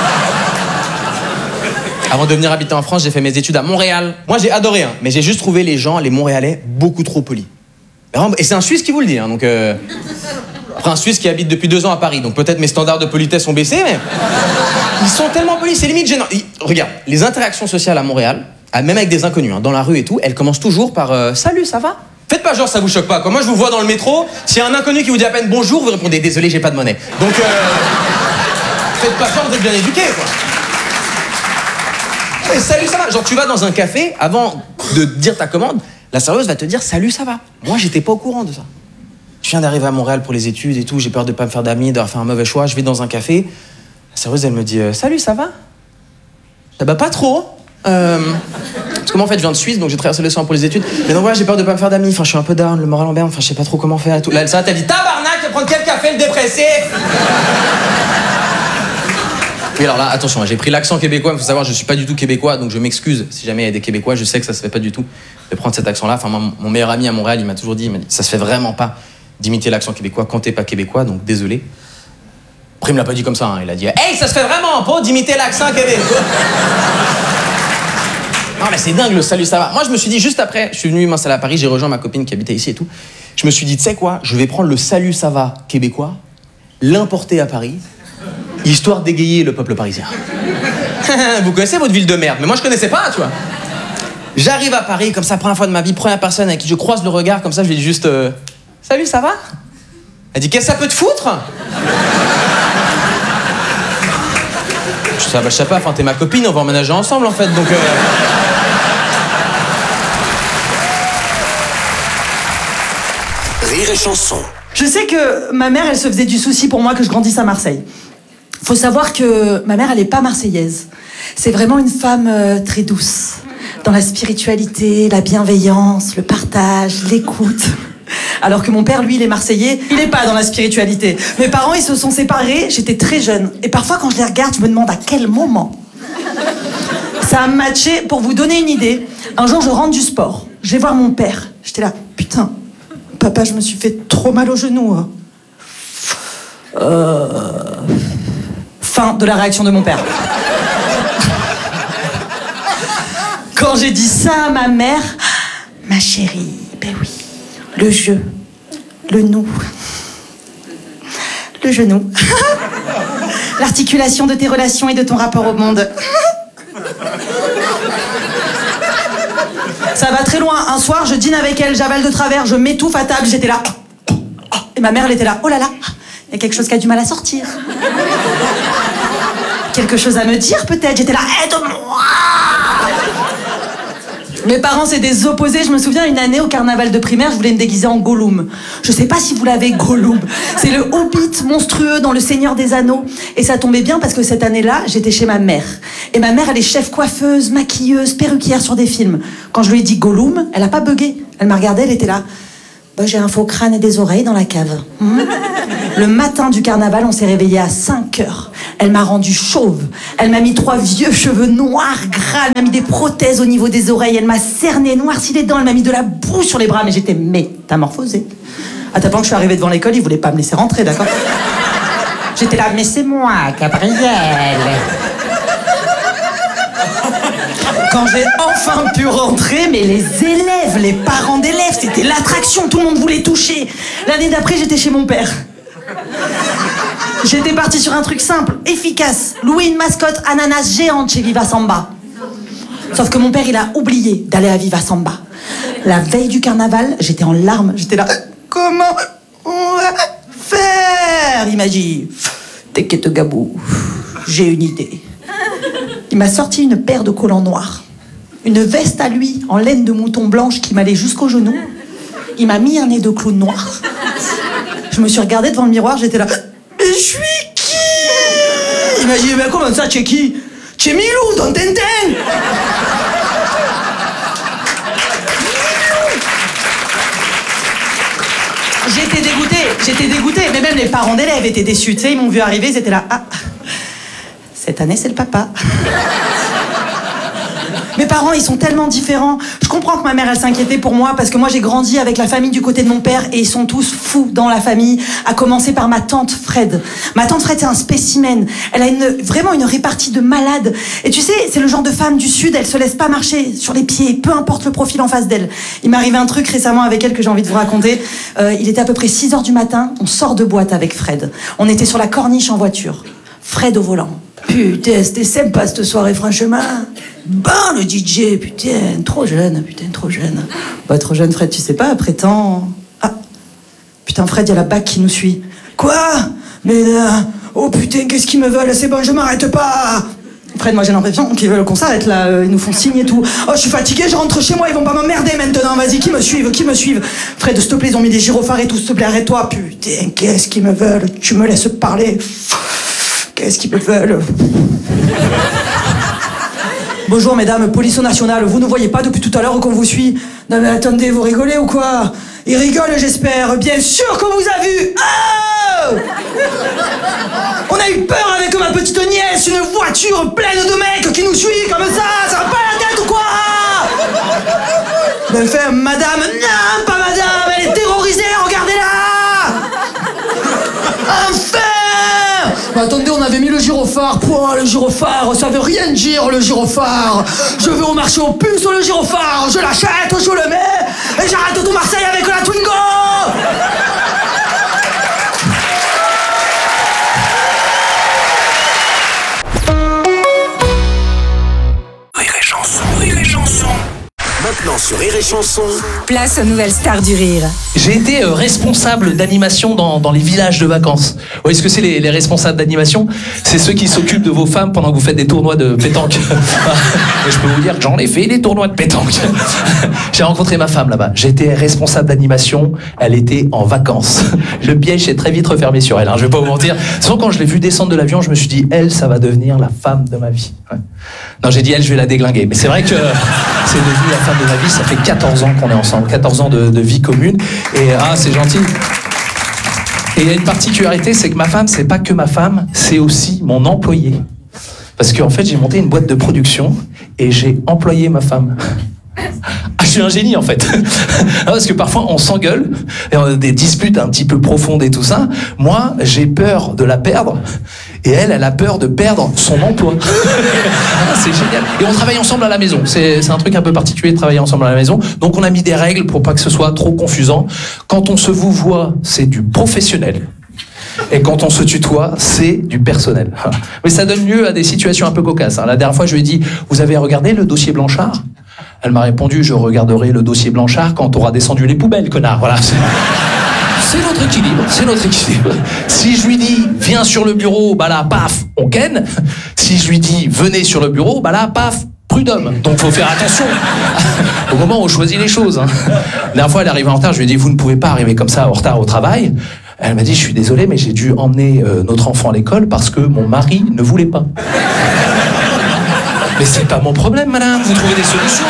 Avant de venir habiter en France, j'ai fait mes études à Montréal. Moi, j'ai adoré, hein, mais j'ai juste trouvé les gens, les Montréalais, beaucoup trop polis. Et c'est un Suisse qui vous le dit, hein, donc... Euh... Après, un Suisse qui habite depuis deux ans à Paris, donc peut-être mes standards de politesse ont baissé, mais... Ils sont tellement polis, c'est limite gênant. Ils... Regarde, les interactions sociales à Montréal, même avec des inconnus, hein, dans la rue et tout, elles commencent toujours par euh, « Salut, ça va ?» Faites pas genre ça vous choque pas, quoi. Moi, je vous vois dans le métro, s'il y a un inconnu qui vous dit à peine « Bonjour », vous répondez « Désolé, j'ai pas de monnaie ». Donc, euh... faites pas genre, vous êtes bien éduqués, quoi. Et salut, ça va. Genre, tu vas dans un café, avant de dire ta commande, la serveuse va te dire salut, ça va. Moi, j'étais pas au courant de ça. Je viens d'arriver à Montréal pour les études et tout, j'ai peur de pas me faire d'amis, d'avoir fait un mauvais choix. Je vais dans un café, la serveuse, elle me dit salut, ça va? Ah bah, pas trop. Euh... Parce que moi, en fait, je viens de Suisse, donc j'ai traversé l'océan pour les études. Mais donc, voilà, j'ai peur de pas me faire d'amis. Enfin, je suis un peu down, le moral en berne. Enfin, je sais pas trop comment faire et tout. Là, elle s'arrête, elle dit tabarnak, tu vas prendre quel café, le dépressif? Oui, alors là, attention, j'ai pris l'accent québécois, il faut savoir, je suis pas du tout québécois, donc je m'excuse si jamais il y a des Québécois, je sais que ça se fait pas du tout de prendre cet accent-là. Enfin, mon, mon meilleur ami à Montréal, il m'a toujours dit, il m'a dit, ça se fait vraiment pas d'imiter l'accent québécois quand t'es pas québécois, donc désolé. Après, il me l'a pas dit comme ça, hein, il a dit, hey, ça se fait vraiment pas d'imiter l'accent québécois. Non, mais c'est dingue le salut, ça va. Moi, je me suis dit, juste après, je suis venu m'installer à Paris, j'ai rejoint ma copine qui habitait ici et tout. Je me suis dit, tu sais quoi, je vais prendre le salut, ça va québécois, l'importer à Paris, histoire d'égayer le peuple parisien. Vous connaissez votre ville de merde, mais moi je connaissais pas, tu vois. J'arrive à Paris, comme ça, première fois de ma vie, première personne avec qui je croise le regard, comme ça, je lui dis juste euh, salut, ça va? Elle dit qu'est-ce que ça peut te foutre? Je dis ah bah je sais pas, enfin t'es ma copine, on va emménager ensemble en fait, donc. Euh... Rire et chanson. Je sais que ma mère, elle se faisait du souci pour moi que je grandisse à Marseille. Faut savoir que ma mère, elle n'est pas marseillaise. C'est vraiment une femme euh, très douce. Dans la spiritualité, la bienveillance, le partage, l'écoute. Alors que mon père, lui, il est marseillais, il n'est pas dans la spiritualité. Mes parents, ils se sont séparés, j'étais très jeune. Et parfois, quand je les regarde, je me demande à quel moment ça a matché. Pour vous donner une idée, un jour, je rentre du sport. Je vais voir mon père. J'étais là, putain, papa, je me suis fait trop mal au genou. Hein. Euh... Fin de la réaction de mon père. Quand j'ai dit ça à ma mère, ma chérie, ben oui, le jeu, le nous, le genou, l'articulation de tes relations et de ton rapport au monde. Ça va très loin. Un soir, je dîne avec elle, j'avale de travers, je m'étouffe à table, j'étais là. Et ma mère, elle était là. Oh là là, il y a quelque chose qui a du mal à sortir. Quelque chose à me dire, peut-être. J'étais là, aide-moi. Mes parents, c'est des opposés. Je me souviens, une année, au carnaval de primaire, je voulais me déguiser en Gollum. Je sais pas si vous l'avez, Gollum. C'est le hobbit monstrueux dans Le Seigneur des Anneaux. Et ça tombait bien parce que cette année-là, j'étais chez ma mère. Et ma mère, elle est chef coiffeuse, maquilleuse, perruquière sur des films. Quand je lui ai dit Gollum, elle a pas bugué. Elle m'a regardée, elle était là. Bah, j'ai un faux crâne et des oreilles dans la cave. Mmh. Le matin du carnaval, on s'est réveillé à cinq heures. Elle m'a rendu chauve. Elle m'a mis trois vieux cheveux noirs, gras. Elle m'a mis des prothèses au niveau des oreilles. Elle m'a cerné, noirci les dents. Elle m'a mis de la boue sur les bras. Mais j'étais métamorphosée. À tel point que je suis arrivée devant l'école, ils voulaient pas me laisser rentrer, d'accord? J'étais là, mais c'est moi, Gabrielle. Quand j'ai enfin pu rentrer, mais les élèves, les parents d'élèves, c'était l'attraction, tout le monde voulait toucher. L'année d'après, j'étais chez mon père. J'étais partie sur un truc simple, efficace. Louer une mascotte ananas géante chez Viva Samba. Sauf que mon père, il a oublié d'aller à Viva Samba. La veille du carnaval, j'étais en larmes. J'étais là, comment on va faire? Il m'a dit, t'inquiète Gabou, j'ai une idée. Il m'a sorti une paire de collants noirs, une veste à lui en laine de mouton blanche qui m'allait jusqu'aux genoux. Il m'a mis un nez de clown noir. Je me suis regardée devant le miroir, j'étais là. Mais je suis qui? Il m'a dit, mais comment ça, tu es qui? Tu es Milou dans Tintin. J'étais dégoûtée, j'étais dégoûtée, mais même les parents d'élèves étaient déçus. Tu sais, ils m'ont vu arriver, ils étaient là. Ah, cette année, c'est le papa. Mes parents, ils sont tellement différents. Je comprends que ma mère, elle s'inquiétait pour moi parce que moi, j'ai grandi avec la famille du côté de mon père et ils sont tous fous dans la famille, à commencer par ma tante Fred. Ma tante Fred, c'est un spécimen. Elle a une, vraiment une répartie de malade. Et tu sais, c'est le genre de femme du Sud, elle se laisse pas marcher sur les pieds, peu importe le profil en face d'elle. Il m'est arrivé un truc récemment avec elle que j'ai envie de vous raconter. Euh, il était à peu près six heures du matin, on sort de boîte avec Fred. On était sur la corniche en voiture. Fred au volant. Putain, c'était sympa cette soirée, franchement. Bon, le D J, putain, trop jeune, putain, trop jeune. Bah, trop jeune, Fred, tu sais pas, après tant... Ah, putain, Fred, il y a la B A C qui nous suit. Quoi? Mais là... Oh putain, qu'est-ce qu'ils me veulent? C'est bon, je m'arrête pas. Fred, moi j'ai l'impression qu'ils veulent qu'on s'arrête là, ils nous font signe et tout. Oh, je suis fatigué, je rentre chez moi, ils vont pas m'emmerder maintenant, vas-y, qui me suivent, qui me suivent. Fred, s'il te plaît, ils ont mis des gyrophares et tout, s'il te plaît, arrête-toi. Putain, qu'est-ce qu'ils me veulent? Tu me laisses parler. Qu'est-ce qu'ils me veulent? Bonjour mesdames, police nationale, vous ne voyez pas depuis tout à l'heure qu'on vous suit? Non mais attendez, vous rigolez ou quoi? Ils rigolent, j'espère. Bien sûr qu'on vous a vu. Oh, on a eu peur avec ma petite nièce, une voiture pleine de mecs qui nous suivent comme ça, ça va pas la tête ou quoi? Ben fait, madame, non, pas madame, elle est terrorisée, regardez-la. Enfin. Mais attendez, on avait mis le gyrophare. Pouah, le gyrophare, ça veut rien dire, le gyrophare. Je vais au marché aux puces, le gyrophare. Je l'achète, je le mets, et j'arrête tout Marseille avec la Twingo. Rire et chanson, rire et chanson. Maintenant sur Rire et Chanson. Place aux nouvelles stars du rire. J'ai été euh, responsable d'animation dans, dans les villages de vacances. Vous voyez ce que c'est les, les responsables d'animation? C'est ceux qui s'occupent de vos femmes pendant que vous faites des tournois de pétanque. Et je peux vous dire que j'en ai fait des tournois de pétanque. J'ai rencontré ma femme là-bas. J'étais responsable d'animation. Elle était en vacances. Le piège s'est très vite refermé sur elle, hein, je vais pas vous mentir. Sauf quand je l'ai vue descendre de l'avion, je me suis dit, elle, ça va devenir la femme de ma vie. Ouais. Non, j'ai dit, elle, je vais la déglinguer. Mais c'est vrai que c'est devenu la femme de ma vie. Ça fait quatorze ans qu'on est ensemble. quatorze ans de, de vie commune. Et ah, c'est gentil. Et il y a une particularité, c'est que ma femme, c'est pas que ma femme, c'est aussi mon employé. Parce qu'en fait, j'ai monté une boîte de production et j'ai employé ma femme. Ah, je suis un génie en fait. Parce que parfois on s'engueule, et on a des disputes un petit peu profondes et tout ça. Moi, j'ai peur de la perdre, et elle, elle a peur de perdre son emploi. C'est génial. Et on travaille ensemble à la maison. C'est, c'est un truc un peu particulier de travailler ensemble à la maison. Donc on a mis des règles pour pas que ce soit trop confusant. Quand on se vouvoie, c'est du professionnel. Et quand on se tutoie, c'est du personnel. Mais ça donne lieu à des situations un peu cocasses. La dernière fois, je lui ai dit, vous avez regardé le dossier Blanchard? Elle m'a répondu, je regarderai le dossier Blanchard quand t'auras descendu les poubelles, connard. Voilà. C'est, c'est notre équilibre, c'est notre équilibre. Si je lui dis, viens sur le bureau, bah là, paf, on ken. Si je lui dis, venez sur le bureau, bah là, paf, prune. prud'homme. Donc faut faire attention au moment où on choisit les choses. Hein. La dernière fois, elle est arrivée en retard, je lui ai dit, vous ne pouvez pas arriver comme ça en retard au travail. Elle m'a dit, je suis désolée, mais j'ai dû emmener euh, notre enfant à l'école parce que mon mari ne voulait pas. Mais c'est pas mon problème, madame, vous trouvez des solutions.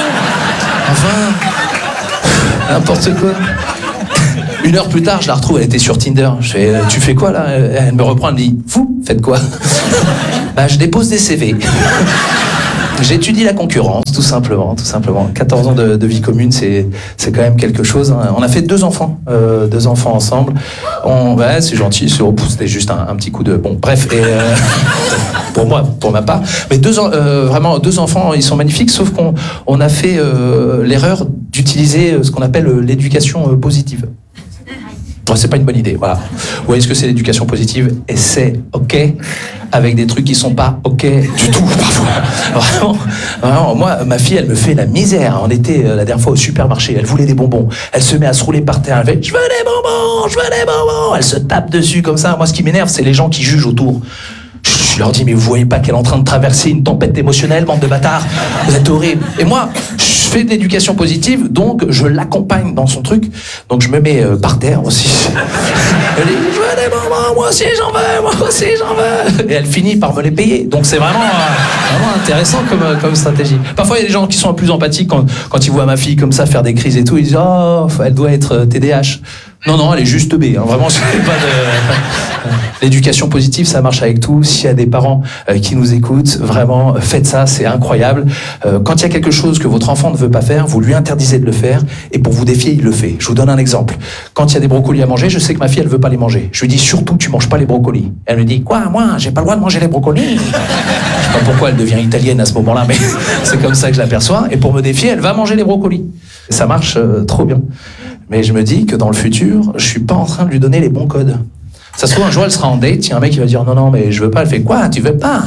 Enfin, n'importe quoi. Une heure plus tard, je la retrouve, elle était sur Tinder. Je fais, euh, tu fais quoi là? Elle me reprend, elle me dit, vous faites quoi? Bah, je dépose des C V. J'étudie la concurrence, tout simplement, tout simplement. quatorze ans de, de vie commune, c'est c'est quand même quelque chose. Hein. On a fait deux enfants, euh, deux enfants ensemble. On, ouais, c'est gentil, c'était juste un, un petit coup de bon. Bref, et euh, pour moi, pour ma part, mais deux euh, vraiment deux enfants, ils sont magnifiques. Sauf qu'on on a fait euh, l'erreur d'utiliser ce qu'on appelle l'éducation euh, positive. Bon, c'est pas une bonne idée, voilà. Vous voyez ce que c'est l'éducation positive? Et c'est ok, avec des trucs qui sont pas ok du tout, parfois. Vraiment, vraiment, moi, ma fille, elle me fait la misère. On était euh, la dernière fois au supermarché, elle voulait des bonbons. Elle se met à se rouler par terre, elle fait « Je veux des bonbons, je veux des bonbons !» Elle se tape dessus comme ça. Moi, ce qui m'énerve, c'est les gens qui jugent autour. Je leur dis, mais vous voyez pas qu'elle est en train de traverser une tempête émotionnelle, bande de bâtards? Vous êtes horrible. Et moi, je fais de l'éducation positive, donc je l'accompagne dans son truc. Donc je me mets euh, par terre aussi. Elle dit, je veux des bonbons, moi aussi j'en veux, moi aussi j'en veux. Et elle finit par me les payer. Donc c'est vraiment, euh, vraiment intéressant comme, euh, comme stratégie. Parfois il y a des gens qui sont plus empathiques quand, quand ils voient ma fille comme ça faire des crises et tout. Ils disent, oh, elle doit être T D A H. Non, non, elle est juste B. Hein. Vraiment, c'est pas de... L'éducation positive, ça marche avec tout. S'il y a des parents euh, qui nous écoutent, vraiment, faites ça, c'est incroyable. Euh, quand il y a quelque chose que votre enfant ne veut pas faire, vous lui interdisez de le faire, et pour vous défier, il le fait. Je vous donne un exemple. Quand il y a des brocolis à manger, je sais que ma fille, elle veut pas les manger. Je lui dis, surtout, tu manges pas les brocolis. Elle me dit, quoi, moi, j'ai pas le droit de manger les brocolis? Je sais pas pourquoi elle devient italienne à ce moment-là, mais c'est comme ça que je l'aperçois. Et pour me défier, elle va manger les brocolis. Et ça marche euh, trop bien. Mais je me dis que dans le futur, je suis pas en train de lui donner les bons codes. Ça se trouve, un jour, elle sera en date, il y a un mec qui va dire, non, non, mais je veux pas. Elle fait, quoi, tu veux pas?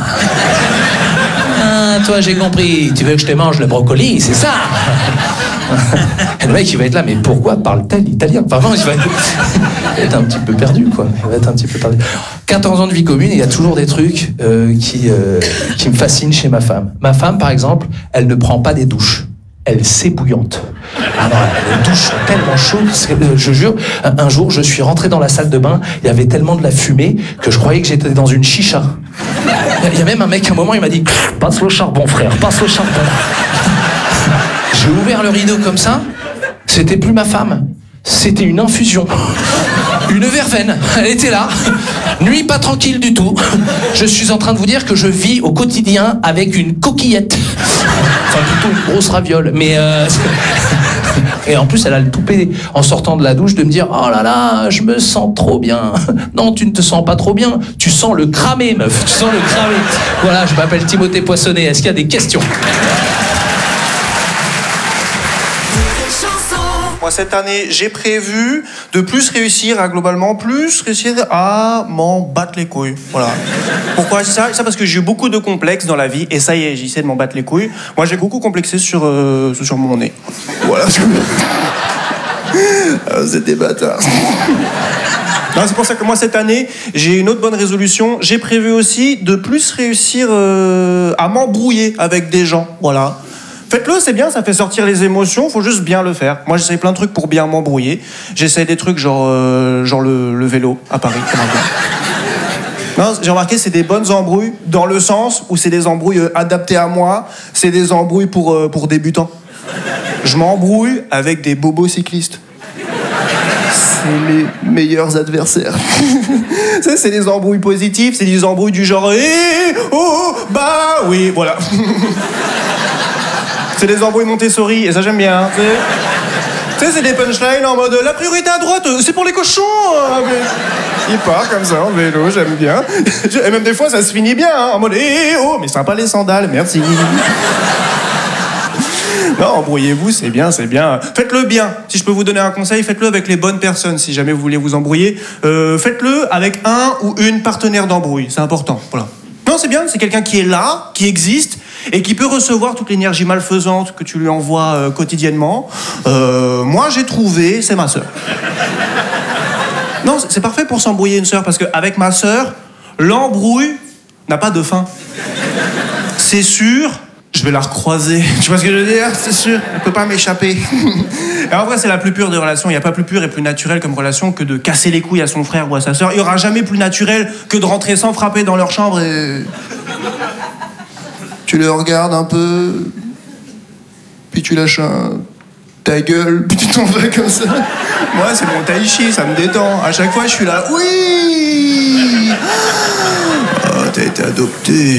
Ah, toi, j'ai compris, tu veux que je te mange le brocoli, c'est ça? Et le mec, il va être là, mais pourquoi parle-t-elle italien? Enfin, vraiment, il va être un petit peu perdu, quoi. Il va être un petit peu perdu. quatorze ans de vie commune, et il y a toujours des trucs euh, qui, euh, qui me fascinent chez ma femme. Ma femme, par exemple, elle ne prend pas des douches. Elle s'ébouillante. Ah non, les douches sont tellement chaudes, euh, je jure, un, un jour, je suis rentré dans la salle de bain, il y avait tellement de la fumée que je croyais que j'étais dans une chicha. Il y a même un mec, à un moment, il m'a dit « Passe le charbon, frère, passe le charbon. » J'ai ouvert le rideau comme ça, c'était plus ma femme, c'était une infusion. Une verveine, elle était là, nuit pas tranquille du tout. Je suis en train de vous dire que je vis au quotidien avec une coquillette. Enfin, plutôt une grosse raviole, mais... Euh... Et en plus, elle a le toupet en sortant de la douche de me dire « Oh là là, je me sens trop bien. » Non, tu ne te sens pas trop bien, tu sens le cramé, meuf, tu sens le cramé. Voilà, je m'appelle Timothée Poissonnet, est-ce qu'il y a des questions? Moi, cette année, j'ai prévu de plus réussir à globalement plus réussir à m'en battre les couilles. Voilà. Pourquoi je dis ça? Ça parce que j'ai eu beaucoup de complexes dans la vie et ça y est, j'essaie de m'en battre les couilles. Moi, j'ai beaucoup complexé sur, euh, sur mon nez. Voilà. Ah, vous êtes des bâtards. Non, c'est pour ça que moi, cette année, j'ai une autre bonne résolution. J'ai prévu aussi de plus réussir euh, à m'embrouiller avec des gens. Voilà. Faites-le, c'est bien, ça fait sortir les émotions, faut juste bien le faire. Moi, j'essaie plein de trucs pour bien m'embrouiller. J'essaie des trucs genre, euh, genre le, le vélo à Paris. Non, j'ai remarqué, c'est des bonnes embrouilles, dans le sens où c'est des embrouilles euh, adaptées à moi, c'est des embrouilles pour, euh, pour débutants. Je m'embrouille avec des bobos cyclistes. C'est les meilleurs adversaires. Ça, c'est des embrouilles positives, c'est des embrouilles du genre eh, oh, bah oui, voilà. C'est des embrouilles Montessori, et ça j'aime bien. Tu sais, c'est des punchlines en mode la priorité à droite, c'est pour les cochons. Hein, mais... Il part comme ça en vélo, j'aime bien. Et même des fois, ça se finit bien, hein, en mode eh, oh, mais sympa les sandales, merci. Non, embrouillez-vous, c'est bien, c'est bien. Faites-le bien. Si je peux vous donner un conseil, faites-le avec les bonnes personnes. Si jamais vous voulez vous embrouiller, euh, faites-le avec un ou une partenaire d'embrouille. C'est important. Voilà. Non, c'est bien. C'est quelqu'un qui est là, qui existe et qui peut recevoir toute l'énergie malfaisante que tu lui envoies euh, quotidiennement. Euh, moi, j'ai trouvé, c'est ma sœur. Non, c'est parfait pour s'embrouiller une sœur parce qu'avec ma sœur, l'embrouille n'a pas de fin. C'est sûr. je vais la recroiser. Tu vois ce que je veux dire? C'est sûr, elle peut pas m'échapper. Et en vrai, c'est la plus pure des relations. Il n'y a pas plus pure et plus naturelle comme relation que de casser les couilles à son frère ou à sa sœur. Il n'y aura jamais plus naturel que de rentrer sans frapper dans leur chambre et... Tu les regardes un peu, puis tu lâches un... ta gueule, puis tu t'en vas comme ça. Moi, c'est mon tai chi, ça me détend. À chaque fois, je suis là, oui. Oh, t'as été adopté.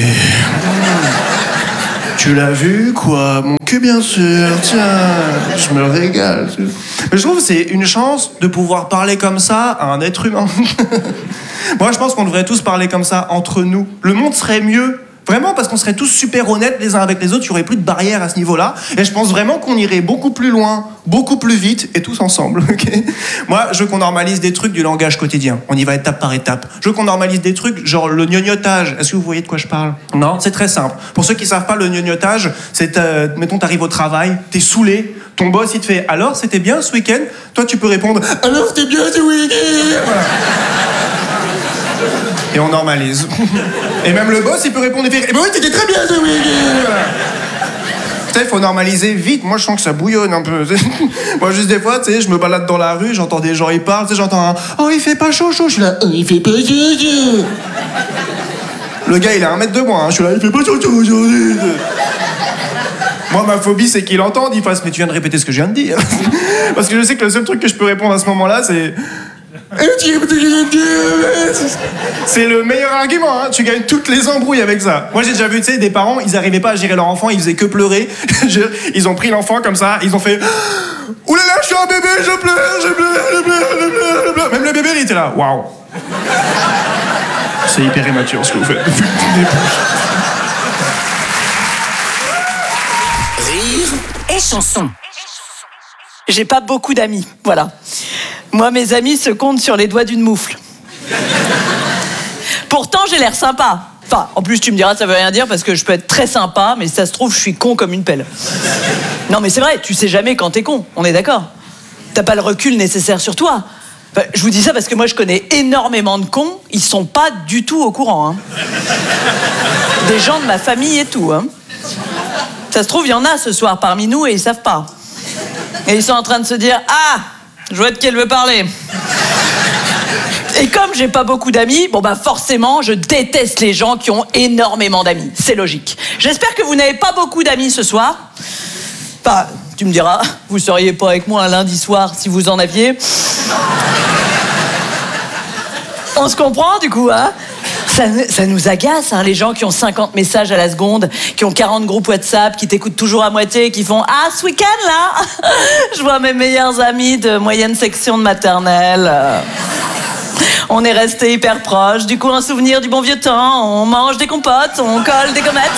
Tu l'as vu, quoi? Mon cul, bien sûr. Tiens, je me régale. Mais je trouve que c'est une chance de pouvoir parler comme ça à un être humain. Moi, je pense qu'on devrait tous parler comme ça entre nous. Le monde serait mieux. Vraiment, parce qu'on serait tous super honnêtes les uns avec les autres, il n'y aurait plus de barrières à ce niveau-là. Et je pense vraiment qu'on irait beaucoup plus loin, beaucoup plus vite, et tous ensemble. Okay, moi, je veux qu'on normalise des trucs du langage quotidien. On y va étape par étape. Je veux qu'on normalise des trucs, genre le gnognotage. Est-ce que vous voyez de quoi je parle? Non, c'est très simple. Pour ceux qui ne savent pas, le gnognotage, c'est, euh, mettons, t'arrives au travail, t'es saoulé, ton boss, il te fait « Alors, c'était bien ce week-end ?» Toi, tu peux répondre « Alors, c'était bien ce week-end ?» Voilà. Et on normalise. Et même le boss, il peut répondre et faire « Eh ben oui, t'étais très bien ce week-end !» Voilà. Tu sais, il faut normaliser vite. Moi, je sens que ça bouillonne un peu. Moi, juste des fois, tu sais, je me balade dans la rue, j'entends des gens, ils parlent, tu sais, j'entends un « Oh, il fait pas chaud, chaud !» Je suis là « Oh, il fait pas chaud, chaud !» Le gars, il a un mètre de moi, hein. Je suis là « Il fait pas chaud, chaud aujourd'hui !» Moi, ma phobie, c'est qu'il entende, il fasse « Mais tu viens de répéter ce que je viens de dire !» Parce que je sais que le seul truc que je peux répondre à ce moment-là, c'est... C'est le meilleur argument, hein. Tu gagnes toutes les embrouilles avec ça. Moi, j'ai déjà vu, tu sais, des parents, ils arrivaient pas à gérer leur enfant, ils faisaient que pleurer. Ils ont pris l'enfant comme ça, ils ont fait « Ouh là là, je suis un bébé, je pleure, je pleure, je pleure, je pleure, je pleure. » Même le bébé, il était là. Waouh. C'est hyper immature ce que vous faites depuis le début. Rire et chanson. J'ai pas beaucoup d'amis, voilà. Moi, mes amis se comptent sur les doigts d'une moufle. Pourtant, j'ai l'air sympa. Enfin, en plus, tu me diras, ça veut rien dire parce que je peux être très sympa, mais si ça se trouve, je suis con comme une pelle. Non, mais c'est vrai, tu sais jamais quand t'es con, on est d'accord. T'as pas le recul nécessaire sur toi. Enfin, je vous dis ça parce que moi, je connais énormément de cons, ils sont pas du tout au courant. Hein. Des gens de ma famille et tout. Hein. Ça se trouve, il y en a ce soir parmi nous et ils savent pas. Et ils sont en train de se dire « Ah, je vois de qui elle veut parler. » Et comme j'ai pas beaucoup d'amis, bon bah forcément, je déteste les gens qui ont énormément d'amis. C'est logique. J'espère que vous n'avez pas beaucoup d'amis ce soir. Enfin, tu me diras, vous seriez pas avec moi un lundi soir si vous en aviez. On se comprend du coup, hein? Ça, ça nous agace, hein, les gens qui ont cinquante messages à la seconde, qui ont quarante groupes WhatsApp, qui t'écoutent toujours à moitié, qui font « Ah, ce week-end, là, je vois mes meilleurs amis de moyenne section de maternelle. On est restés hyper proches, du coup, un souvenir du bon vieux temps, on mange des compotes, on colle des gommettes. »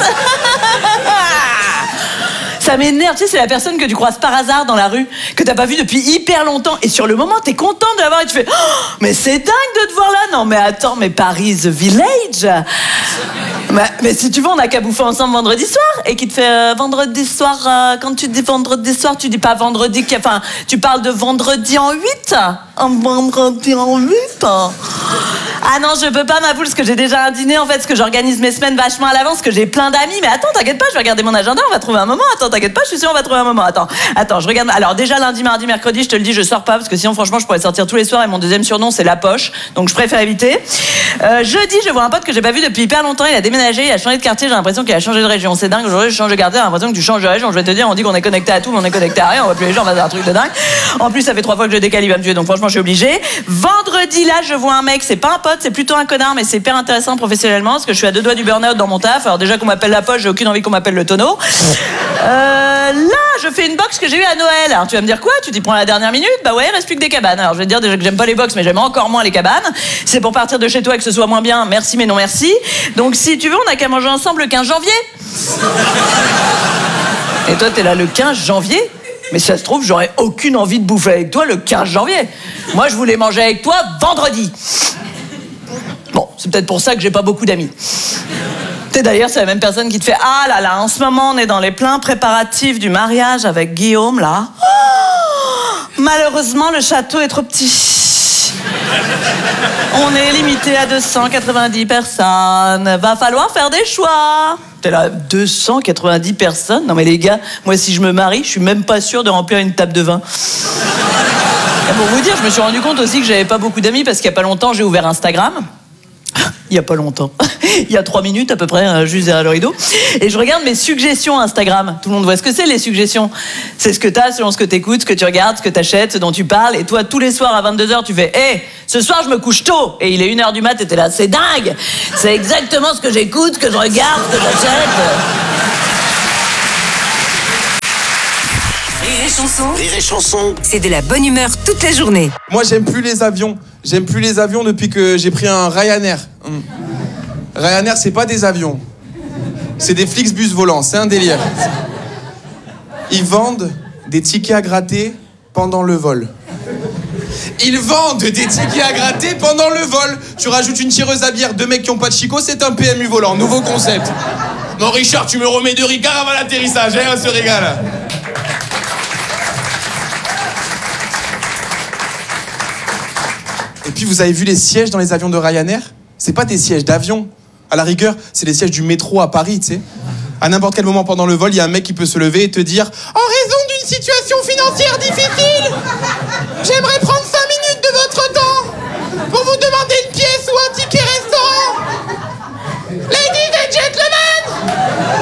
Ça m'énerve, tu sais, c'est la personne que tu croises par hasard dans la rue, que t'as pas vue depuis hyper longtemps, et sur le moment, t'es content de la voir, et tu fais oh, « Mais c'est dingue de te voir là !» Non, mais attends, mais Paris, the village. mais, mais si tu veux, on n'a qu'à bouffer ensemble vendredi soir, et qui te fait euh, vendredi soir, euh, quand tu dis vendredi soir, tu dis pas vendredi, enfin, tu parles de vendredi en huit. Un vendredi en huit. Ah non, je peux pas, ma boule, parce que j'ai déjà un dîner, en fait, parce que j'organise mes semaines vachement à l'avance, parce que j'ai plein d'amis. Mais attends, t'inquiète pas, je vais regarder mon agenda, on va trouver un moment. Attends, t'inquiète pas, je suis sûre, on va trouver un moment. Attends, attends, je regarde. Alors, déjà, lundi, mardi, mercredi, je te le dis, je sors pas, parce que sinon, franchement, je pourrais sortir tous les soirs, et mon deuxième surnom, c'est La Poche. Donc, je préfère éviter. Euh, jeudi, je vois un pote que j'ai pas vu depuis hyper longtemps, il a déménagé, il a changé de quartier, j'ai l'impression qu'il a changé de région. C'est dingue, aujourd'hui, je change de quartier, j'ai l'impression que tu changes de région. Je vais te dire, on dit qu'on est connecté à tout, mais on est connecté à rien, on voit plus les gens, on va faire un truc de dingue. En plus, ça fait trois fois que je décale, il va me tuer, donc franchement, je suis obligée. Vendredi, là, je vois un mec, c'est pas un pote, c'est plutôt un connard, mais c'est hyper intéressant professionnellement, parce que je suis à deux doigts du burn-out dans mon taf. Alors déjà qu'on m'appelle La Poche, j'ai aucune envie qu'on m'appelle le tonneau. Euh, là, je fais une box que j'ai eue à Noël. Alors tu vas me dire quoi? Tu t'y prends à la dernière minute? Bah ouais, il reste plus que des cabanes. Alors je vais te dire déjà que j'aime pas les box, mais j'aime encore moins les cabanes. C'est pour partir de chez toi et que ce soit moins bien, merci mais non merci. Donc si tu veux, on a qu'à manger ensemble le quinze janvier. Et toi, t'es là le quinze janvier? Mais si ça se trouve, j'aurais aucune envie de bouffer avec toi le quinze janvier. Moi, je voulais manger avec toi vendredi. Bon, c'est peut-être pour ça que j'ai pas beaucoup d'amis. Tu sais, d'ailleurs, c'est la même personne qui te fait « Ah là là, en ce moment, on est dans les pleins préparatifs du mariage avec Guillaume, là. Oh, malheureusement, le château est trop petit. » On est limité à deux cent quatre-vingt-dix personnes. Va falloir faire des choix. T'es là, deux cent quatre-vingt-dix personnes? Non mais les gars, moi si je me marie, je suis même pas sûr de remplir une table de vin. Et pour vous dire, je me suis rendu compte aussi que j'avais pas beaucoup d'amis parce qu'il y a pas longtemps, j'ai ouvert Instagram. Il y a pas longtemps. Il y a trois minutes à peu près, juste derrière le rideau. Et je regarde mes suggestions Instagram. Tout le monde voit ce que c'est, les suggestions. C'est ce que t'as selon ce que t'écoutes, ce que tu regardes, ce que t'achètes, ce dont tu parles. Et toi, tous les soirs à vingt-deux heures, tu fais « Hé, ce soir, je me couche tôt !» Et il est une heure du mat, et t'es là « C'est dingue ! C'est exactement ce que j'écoute, ce que je regarde, ce que j'achète. » Rire et chanson. Rire et chanson. C'est de la bonne humeur toute la journée. Moi, j'aime plus les avions. J'aime plus les avions depuis que j'ai pris un Ryanair. Hum. Ryanair, c'est pas des avions. C'est des Flixbus volants. C'est un délire. Ils vendent des tickets à gratter pendant le vol. Ils vendent des tickets à gratter pendant le vol. Tu rajoutes une tireuse à bière, deux mecs qui ont pas de chicot, c'est un P M U volant. Nouveau concept. Non, Richard, tu me remets deux Ricard avant l'atterrissage, hein, on se régale. Et puis, vous avez vu les sièges dans les avions de Ryanair? C'est pas des sièges d'avion. À la rigueur, c'est les sièges du métro à Paris, tu sais. À n'importe quel moment pendant le vol, il y a un mec qui peut se lever et te dire « En raison d'une situation financière difficile, j'aimerais prendre cinq minutes de votre temps pour vous demander une pièce ou un ticket restaurant. Ladies and gentlemen !»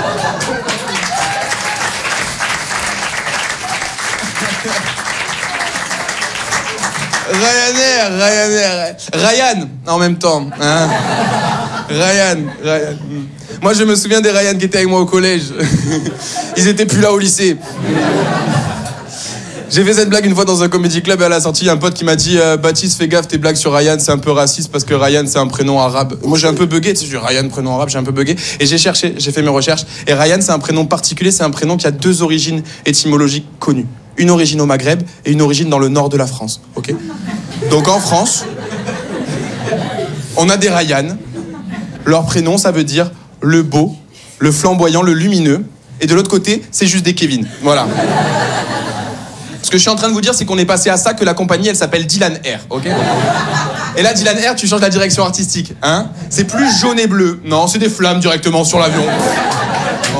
Ryanair, Ryanair, Ryan en même temps, hein. Ryan, Ryan. Moi je me souviens des Ryan qui étaient avec moi au collège. Ils étaient plus là au lycée. J'ai fait cette blague une fois dans un comedy club et à la sortie, il y a un pote qui m'a dit euh, Baptiste, fais gaffe, tes blagues sur Ryan, c'est un peu raciste parce que Ryan c'est un prénom arabe. Moi j'ai un peu bugué, tu sais, je dis Ryan, prénom arabe, j'ai un peu bugué. Et j'ai cherché, j'ai fait mes recherches. Et Ryan c'est un prénom particulier, c'est un prénom qui a deux origines étymologiques connues. Une origine au Maghreb et une origine dans le nord de la France. Ok ? Donc en France, on a des Ryan. Leur prénom, ça veut dire le beau, le flamboyant, le lumineux. Et de l'autre côté, c'est juste des Kevin. Voilà. Ce que je suis en train de vous dire, c'est qu'on est passé à ça, que la compagnie, elle s'appelle Dylan Air, ok ? Et là, Dylan Air, tu changes la direction artistique, hein ? C'est plus jaune et bleu. Non, c'est des flammes directement sur l'avion. Oh.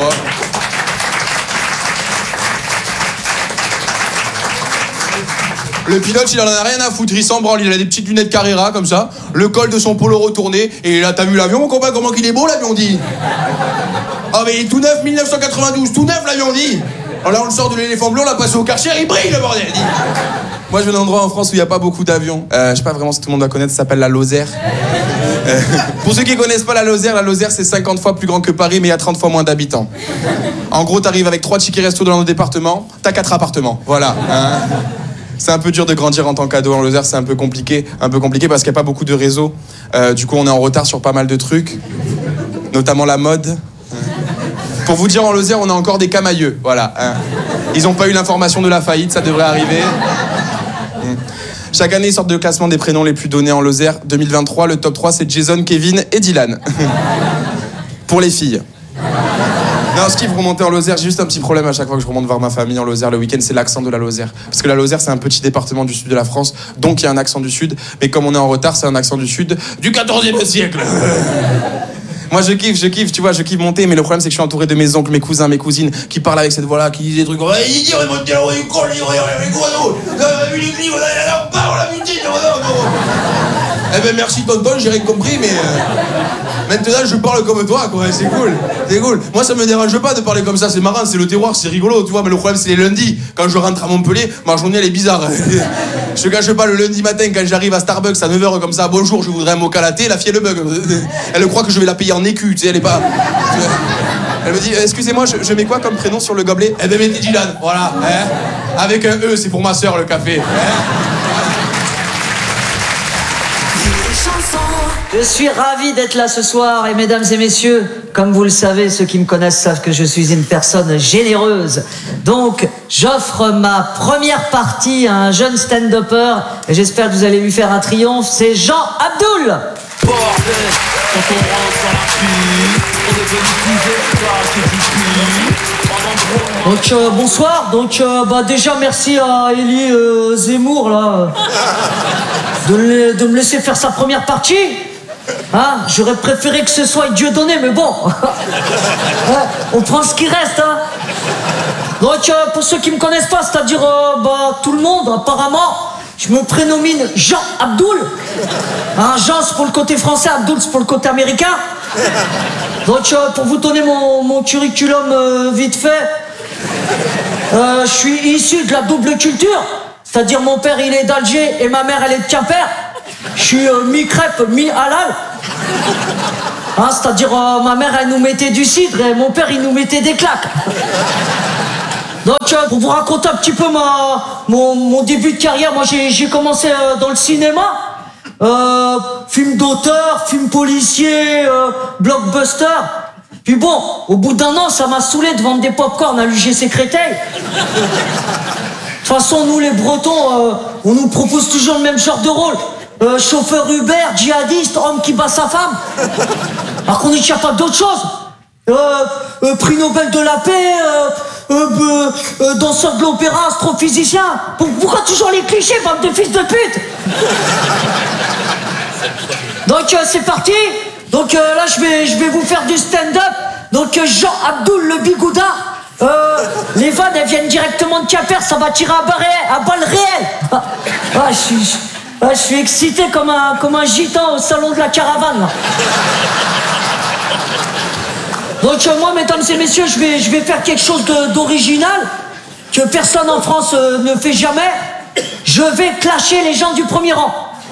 Le pilote, il en a rien à foutre, il s'en branle, il a des petites lunettes Carrera, comme ça, le col de son polo retourné, et là, t'as vu l'avion, mon copain, comment qu'il est beau, l'avion, dit. Ah, mais il est tout neuf, mille neuf cent quatre-vingt-douze, tout neuf, l'avion, dit. Alors là, on le sort de l'éléphant bleu, on l'a passé au Karcher, il brille, le bordel, dit. Moi, je viens d'un endroit en France où il n'y a pas beaucoup d'avions. Euh, je sais pas vraiment si tout le monde va connaître, ça s'appelle la Lozère. Euh, pour ceux qui connaissent pas la Lozère, la Lozère, c'est cinquante fois plus grand que Paris, mais il y a trente fois moins d'habitants. En gros, t'arrives avec trois tickets resto dans le département, t'as quatre appartements, voilà. Hein. C'est un peu dur de grandir en tant qu'ado en Lozère, c'est un peu compliqué, un peu compliqué parce qu'il n'y a pas beaucoup de réseaux. Euh, du coup, on est en retard sur pas mal de trucs, notamment la mode. Pour vous dire, en Lozère, on a encore des camailleux, voilà. Hein. Ils n'ont pas eu l'information de la faillite, ça devrait arriver. Chaque année, ils sortent le classement des prénoms les plus donnés en Lozère. deux mille vingt-trois, le top trois, c'est Jason, Kevin et Dylan. Pour les filles. Non, ce qui vous remonter en Lozère, j'ai juste un petit problème à chaque fois que je remonte voir ma famille en Lozère le week-end, c'est l'accent de la Lozère. Parce que la Lozère, c'est un petit département du sud de la France, donc il y a un accent du sud. Mais comme on est en retard, c'est un accent du sud du quatorzième siècle. Moi, je kiffe, je kiffe, tu vois, je kiffe monter, mais le problème, c'est que je suis entouré de mes oncles, mes cousins, mes cousines, qui parlent avec cette voix-là, qui disent des trucs comme eh ben merci tonton, j'ai rien compris, mais euh, maintenant je parle comme toi, quoi, c'est cool, c'est cool. Moi ça me dérange pas de parler comme ça, c'est marrant, c'est le terroir, c'est rigolo, tu vois, mais le problème c'est les lundis, quand je rentre à Montpellier, ma journée elle est bizarre. Je te cache pas, le lundi matin quand j'arrive à Starbucks à neuf heures comme ça, bonjour, je voudrais un mocha latte, la fille elle bug. Elle croit que je vais la payer en écu, tu sais, elle est pas... Elle me dit, excusez-moi, je, je mets quoi comme prénom sur le gobelet? Eh ben mettez Dylan, voilà, hein. Avec un E, c'est pour ma soeur le café, hein. Je suis ravi d'être là ce soir et mesdames et messieurs, comme vous le savez, ceux qui me connaissent savent que je suis une personne généreuse. Donc, j'offre ma première partie à un jeune stand-upper et j'espère que vous allez lui faire un triomphe. C'est Jean Abdoul. Bordel, quand on rentre dans la pub, on est venu plus de toi que du cul. Pendant Donc euh, bonsoir, donc euh, bah déjà merci à Elie euh, Zemmour là de, le- de me laisser faire sa première partie. Hein, j'aurais préféré que ce soit Dieudonné, mais bon. Ouais, on prend ce qui reste, hein. Donc euh, pour ceux qui me connaissent pas, c'est-à-dire euh, bah tout le monde apparemment, je me prénomine Jean Abdoul. Hein, Jean c'est pour le côté français, Abdoul c'est pour le côté américain. Donc euh, pour vous donner mon, mon curriculum euh, vite fait. Euh, je suis issu de la double culture, c'est-à-dire mon père il est d'Alger et ma mère elle est de Quimper. Je suis euh, mi-crêpe, mi-halal. Hein, c'est-à-dire euh, ma mère elle nous mettait du cidre et mon père il nous mettait des claques. Donc euh, pour vous raconter un petit peu ma, mon, mon début de carrière, moi j'ai, j'ai commencé euh, dans le cinéma. Euh, film d'auteur, film policier, euh, blockbuster. Puis bon, au bout d'un an, ça m'a saoulé de vendre des pop-corn à l'U G C Créteil. De toute façon, nous les Bretons, euh, on nous propose toujours le même genre de rôle. Euh, chauffeur Uber, djihadiste, homme qui bat sa femme. Alors qu'on est capable d'autre chose. Euh, euh, prix Nobel de la paix, euh, euh, euh, euh, danseur de l'opéra, astrophysicien. Pour- Pourquoi toujours les clichés, bande de fils de pute? Donc euh, c'est parti. Donc euh, là je vais, je vais vous faire du stand-up. Donc euh, Jean Abdoul le Bigouda. Euh, les vannes elles viennent directement de Quimper, ça va tirer à balles réelles. À balles réelles. Ah, ah, je suis, ah, je suis excité comme un, comme un gitan au salon de la caravane. Là. Donc euh, moi mesdames et messieurs, je vais, je vais faire quelque chose de- d'original que personne en France euh, ne fait jamais. Je vais clasher les gens du premier rang.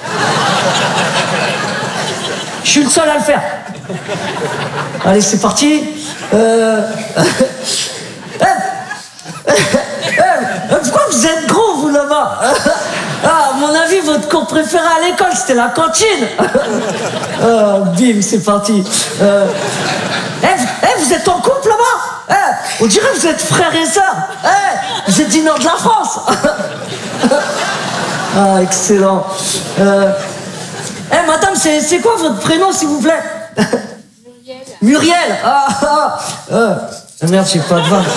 Je suis le seul à le faire. Allez, c'est parti. Euh... eh, eh, eh, pourquoi vous êtes gros, vous, là-bas? Ah, à mon avis, votre cours préféré à l'école, c'était la cantine. Euh, bim, c'est parti. Euh... Eh, vous- eh, vous êtes en couple, là-bas? Eh, on dirait que vous êtes frères et sœurs. Eh, vous êtes du nord de la France. Ah, excellent. Euh... Eh, madame, c'est, c'est quoi votre prénom, s'il vous plaît? Muriel. Muriel. Ah, ah, ah. Merde, j'ai pas de vanne.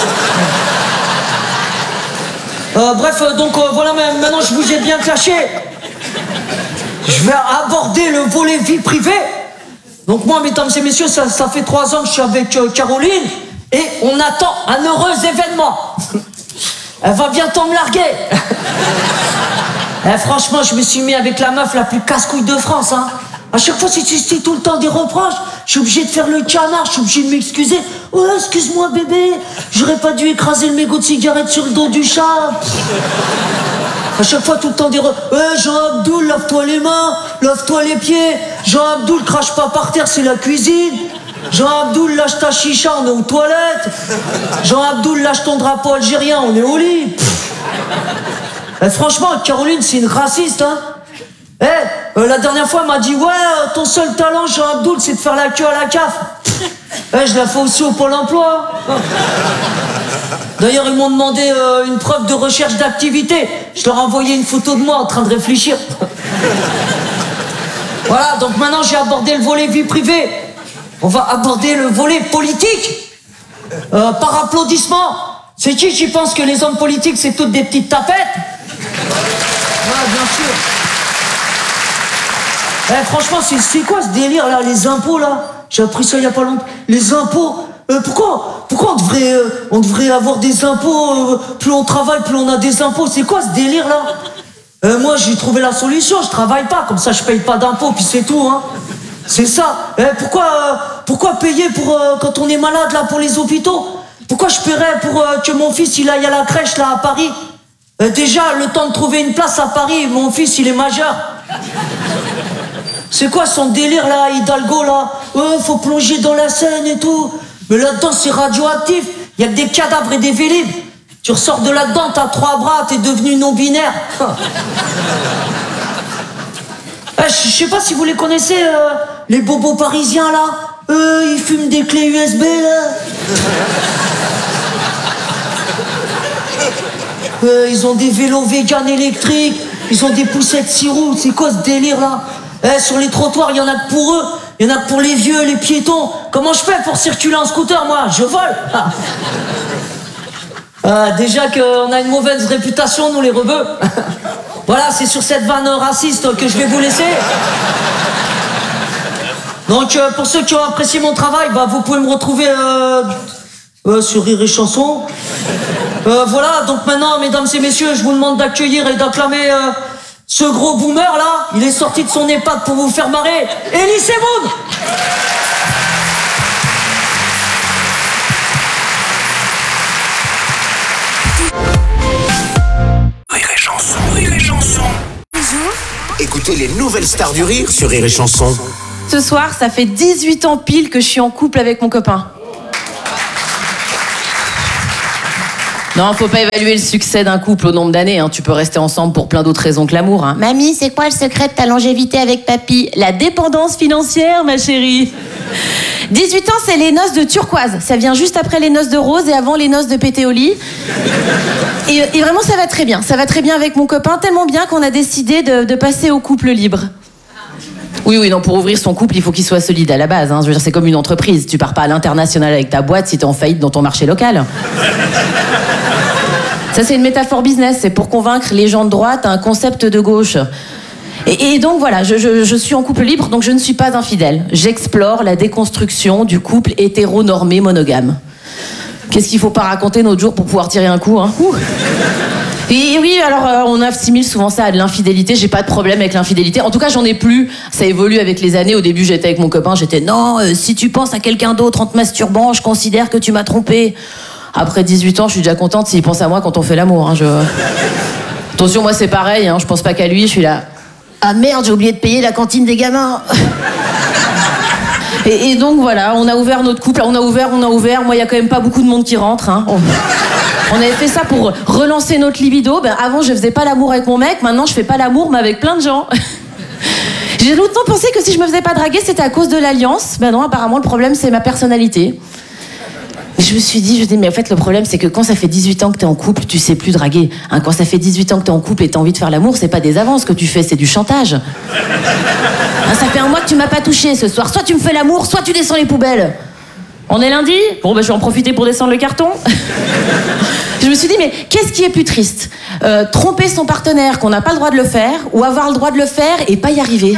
Euh, bref, euh, donc euh, voilà, mais maintenant je vous ai bien clashé. Je vais aborder le volet vie privée. Donc moi, mesdames et messieurs, ça, ça fait trois ans que je suis avec euh, Caroline et on attend un heureux événement. Elle va bientôt me larguer. Eh, franchement, je me suis mis avec la meuf la plus casse-couille de France, hein. À chaque fois, si tu dis tout le temps des reproches, je suis obligé de faire le canard, je suis obligé de m'excuser. Oh, excuse-moi, bébé, j'aurais pas dû écraser le mégot de cigarette sur le dos du chat. À chaque fois, tout le temps des reproches. Eh, Jean Abdoul, lave-toi les mains, lave-toi les pieds. Jean Abdoul, crache pas par terre, c'est la cuisine. Jean Abdoul, lâche ta chicha, on est aux toilettes. Jean Abdoul, lâche ton drapeau algérien, on est au lit. Pff. Eh, franchement, Caroline, c'est une raciste, hein. Eh, euh, la dernière fois, elle m'a dit, ouais, euh, ton seul talent, Jean Abdoul, c'est de faire la queue à la C A F. Eh, je la fais aussi au Pôle emploi. D'ailleurs, ils m'ont demandé euh, une preuve de recherche d'activité. Je leur ai envoyé une photo de moi en train de réfléchir. Voilà, donc maintenant, j'ai abordé le volet vie privée. On va aborder le volet politique. Euh, par applaudissement. C'est qui qui pense que les hommes politiques, c'est toutes des petites tapettes? Ouais, bien sûr. Eh, franchement, c'est, c'est quoi ce délire là, les impôts là? J'ai appris ça il y a pas longtemps. Les impôts, euh, pourquoi, pourquoi on devrait, euh, on devrait avoir des impôts? euh, Plus on travaille, plus on a des impôts. C'est quoi ce délire là? euh, Moi, j'ai trouvé la solution. Je travaille pas, comme ça, je paye pas d'impôts, puis c'est tout, hein. C'est ça. Eh, pourquoi, euh, pourquoi payer pour euh, quand on est malade là pour les hôpitaux? Pourquoi je paierais pour euh, que mon fils il aille à la crèche là à Paris? euh, Déjà, le temps de trouver une place à Paris, mon fils il est majeur. C'est quoi son délire là, Hidalgo là? Ouais, faut plonger dans la Seine et tout. Mais là-dedans c'est radioactif. Il y a que des cadavres et des vélib. Tu ressors de là-dedans, t'as trois bras, t'es devenu non-binaire. Eh, je sais pas si vous les connaissez, euh, les bobos parisiens là. Eux, ils fument des clés U S B là. Euh, ils ont des vélos vegan électriques, ils ont des poussettes six roues. C'est quoi ce délire là? Eh, sur les trottoirs, il y en a que pour eux, il y en a que pour les vieux, les piétons. Comment je fais pour circuler en scooter, moi? Je vole. Ah. Euh, déjà qu'on a une mauvaise réputation, nous les rebeux. Voilà, c'est sur cette vanne raciste que je vais vous laisser. Donc, euh, pour ceux qui ont apprécié mon travail, bah, vous pouvez me retrouver euh, euh, sur Rire et Chanson. Euh, voilà, donc maintenant, mesdames et messieurs, je vous demande d'accueillir et d'acclamer euh, ce gros boomer là. Il est sorti de son EHPAD pour vous faire marrer. Elie Semoun. Rire et Chanson, Rire et Chanson. Bonjour. Écoutez les nouvelles stars du rire sur Rire et Chanson. Ce soir, ça fait dix-huit ans pile que je suis en couple avec mon copain. Non, faut pas évaluer le succès d'un couple au nombre d'années. Hein. Tu peux rester ensemble pour plein d'autres raisons que l'amour. Hein. Mamie, c'est quoi le secret de ta longévité avec papy? La dépendance financière, ma chérie. dix-huit ans, c'est les noces de turquoise. Ça vient juste après les noces de rose et avant les noces de pété au lit. Et, et vraiment, ça va très bien. Ça va très bien avec mon copain, tellement bien qu'on a décidé de, de passer au couple libre. Oui, oui, non, pour ouvrir son couple, il faut qu'il soit solide à la base. Hein. Je veux dire, c'est comme une entreprise. Tu pars pas à l'international avec ta boîte si t'es en faillite dans ton marché local. Ça, c'est une métaphore business. C'est pour convaincre les gens de droite un concept de gauche. Et, et donc, voilà, je, je, je suis en couple libre, donc je ne suis pas infidèle. J'explore la déconstruction du couple hétéronormé monogame. Qu'est-ce qu'il faut pas raconter notre jour pour pouvoir tirer un coup, hein? Ouh. Et oui, alors euh, on assimile souvent ça à de l'infidélité. J'ai pas de problème avec l'infidélité. En tout cas, j'en ai plus. Ça évolue avec les années. Au début, j'étais avec mon copain. J'étais non, euh, si tu penses à quelqu'un d'autre en te masturbant, je considère que tu m'as trompé. Après dix-huit ans, je suis déjà contente s'il pense à moi quand on fait l'amour. Hein, je... Attention, moi c'est pareil. Hein, je pense pas qu'à lui. Je suis là. Ah merde, j'ai oublié de payer la cantine des gamins. et, et donc voilà, on a ouvert notre couple. On a ouvert, on a ouvert. Moi, il y a quand même pas beaucoup de monde qui rentre. Hein. On... On avait fait ça pour relancer notre libido. Ben, avant, je faisais pas l'amour avec mon mec. Maintenant, je fais pas l'amour, mais avec plein de gens. J'ai longtemps pensé que si je me faisais pas draguer, c'était à cause de l'alliance. Ben non, apparemment, le problème, c'est ma personnalité. Et je me suis dit, je me dis, mais en fait, le problème, c'est que quand ça fait dix-huit ans que t'es en couple, tu sais plus draguer. Hein, quand ça fait dix-huit ans que t'es en couple et t'as envie de faire l'amour, c'est pas des avances que tu fais, c'est du chantage. Hein, ça fait un mois que tu m'as pas touché ce soir. Soit tu me fais l'amour, soit tu descends les poubelles. On est lundi? Bon, ben, je vais en profiter pour descendre le carton. Je me suis dit, mais qu'est-ce qui est plus triste? euh, Tromper son partenaire qu'on n'a pas le droit de le faire, ou avoir le droit de le faire et pas y arriver?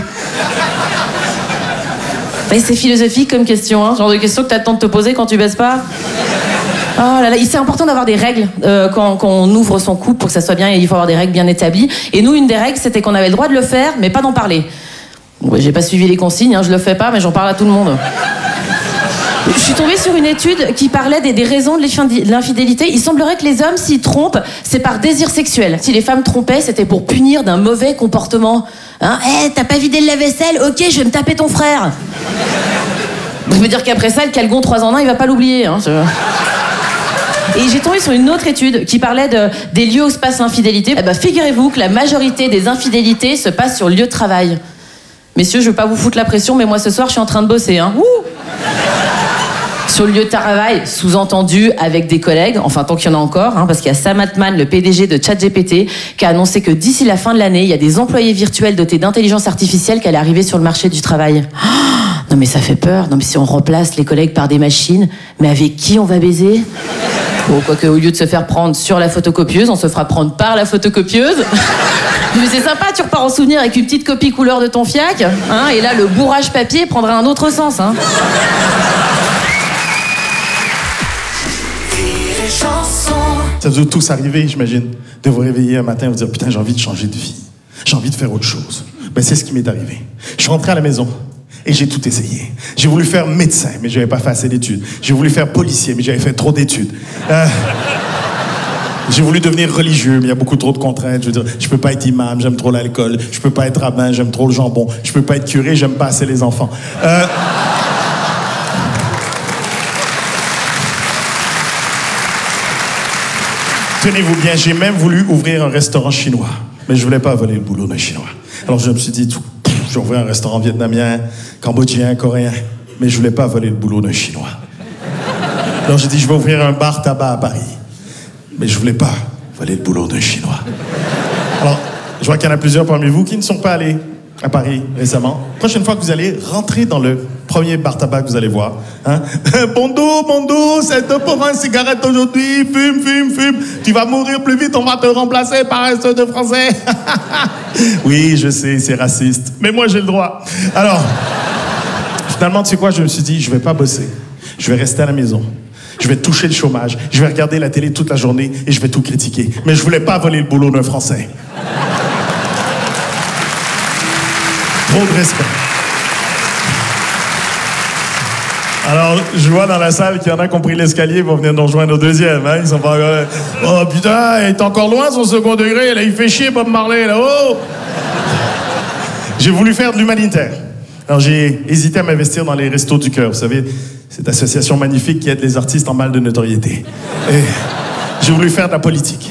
Et c'est philosophique comme question, hein, genre de question que t'as le temps de te poser quand tu baisses pas. Oh là là, c'est important d'avoir des règles euh, quand, quand on ouvre son couple pour que ça soit bien, il faut avoir des règles bien établies. Et nous, une des règles, c'était qu'on avait le droit de le faire, mais pas d'en parler. Bon, j'ai pas suivi les consignes, hein, je le fais pas, mais j'en parle à tout le monde. Je suis tombée sur une étude qui parlait des, des raisons de l'infidélité. Il semblerait que les hommes, s'ils trompent, c'est par désir sexuel. Si les femmes trompaient, c'était pour punir d'un mauvais comportement. Hein, hey, t'as pas vidé le lave-vaisselle? Ok, je vais me taper ton frère. Je veux dire qu'après ça, le calgon trois en un, il va pas l'oublier. Hein, Et j'ai tombé sur une autre étude qui parlait de, des lieux où se passe l'infidélité. Eh ben, figurez-vous que la majorité des infidélités se passent sur le lieu de travail. Messieurs, je veux pas vous foutre la pression, mais moi ce soir, je suis en train de bosser. Hein. Ouh Sur le lieu de travail, sous-entendu avec des collègues, enfin tant qu'il y en a encore, hein, parce qu'il y a Sam Altman, le P D G de ChatGPT, qui a annoncé que d'ici la fin de l'année, il y a des employés virtuels dotés d'intelligence artificielle qui allaient arriver sur le marché du travail. Oh, non mais ça fait peur, non mais si on remplace les collègues par des machines, mais avec qui on va baiser? Bon, quoique au lieu de se faire prendre sur la photocopieuse, on se fera prendre par la photocopieuse. Mais c'est sympa, tu repars en souvenir avec une petite copie couleur de ton fiac, hein, et là le bourrage papier prendra un autre sens. Hein. Ça vous est tous arrivé, j'imagine, de vous réveiller un matin et vous dire « Putain, j'ai envie de changer de vie. J'ai envie de faire autre chose. » Ben, c'est ce qui m'est arrivé. Je suis rentré à la maison et j'ai tout essayé. J'ai voulu faire médecin, mais je n'avais pas fait assez d'études. J'ai voulu faire policier, mais j'avais fait trop d'études. Euh... J'ai voulu devenir religieux, mais il y a beaucoup trop de contraintes. Je veux dire, je peux pas être imam, j'aime trop l'alcool. Je peux pas être rabbin, j'aime trop le jambon. Je peux pas être curé, j'aime pas assez les enfants. Euh... Tenez-vous bien, j'ai même voulu ouvrir un restaurant chinois. Mais je voulais pas voler le boulot d'un Chinois. Alors je me suis dit, tout, je vais ouvrir un restaurant vietnamien, cambodgien, coréen. Mais je voulais pas voler le boulot d'un Chinois. Alors j'ai dit, je vais ouvrir un bar tabac à Paris. Mais je voulais pas voler le boulot d'un Chinois. Alors, je vois qu'il y en a plusieurs parmi vous qui ne sont pas allés à Paris récemment. Prochaine fois que vous allez, rentrez dans le Premier bar tabac que vous allez voir. Hein? Bondo, Bondo, c'est deux pour un cigarette aujourd'hui. Fume, fume, fume. Tu vas mourir plus vite, on va te remplacer par un seul de français. Oui, je sais, c'est raciste. Mais moi, j'ai le droit. Alors, finalement, tu sais quoi, je me suis dit, je vais pas bosser. Je vais rester à la maison. Je vais toucher le chômage. Je vais regarder la télé toute la journée et je vais tout critiquer. Mais je voulais pas voler le boulot d'un Français. Trop de respect. Alors, je vois dans la salle qu'il y en a qui ont pris l'escalier pour venir nous rejoindre au deuxième. Hein? Ils sont pas encore... Oh putain, il est encore loin son second degré. Là, il fait chier Bob Marley, là. Oh! J'ai voulu faire de l'humanitaire. Alors, j'ai hésité à m'investir dans les Restos du Cœur. Vous savez, cette association magnifique qui aide les artistes en mal de notoriété. Et j'ai voulu faire de la politique.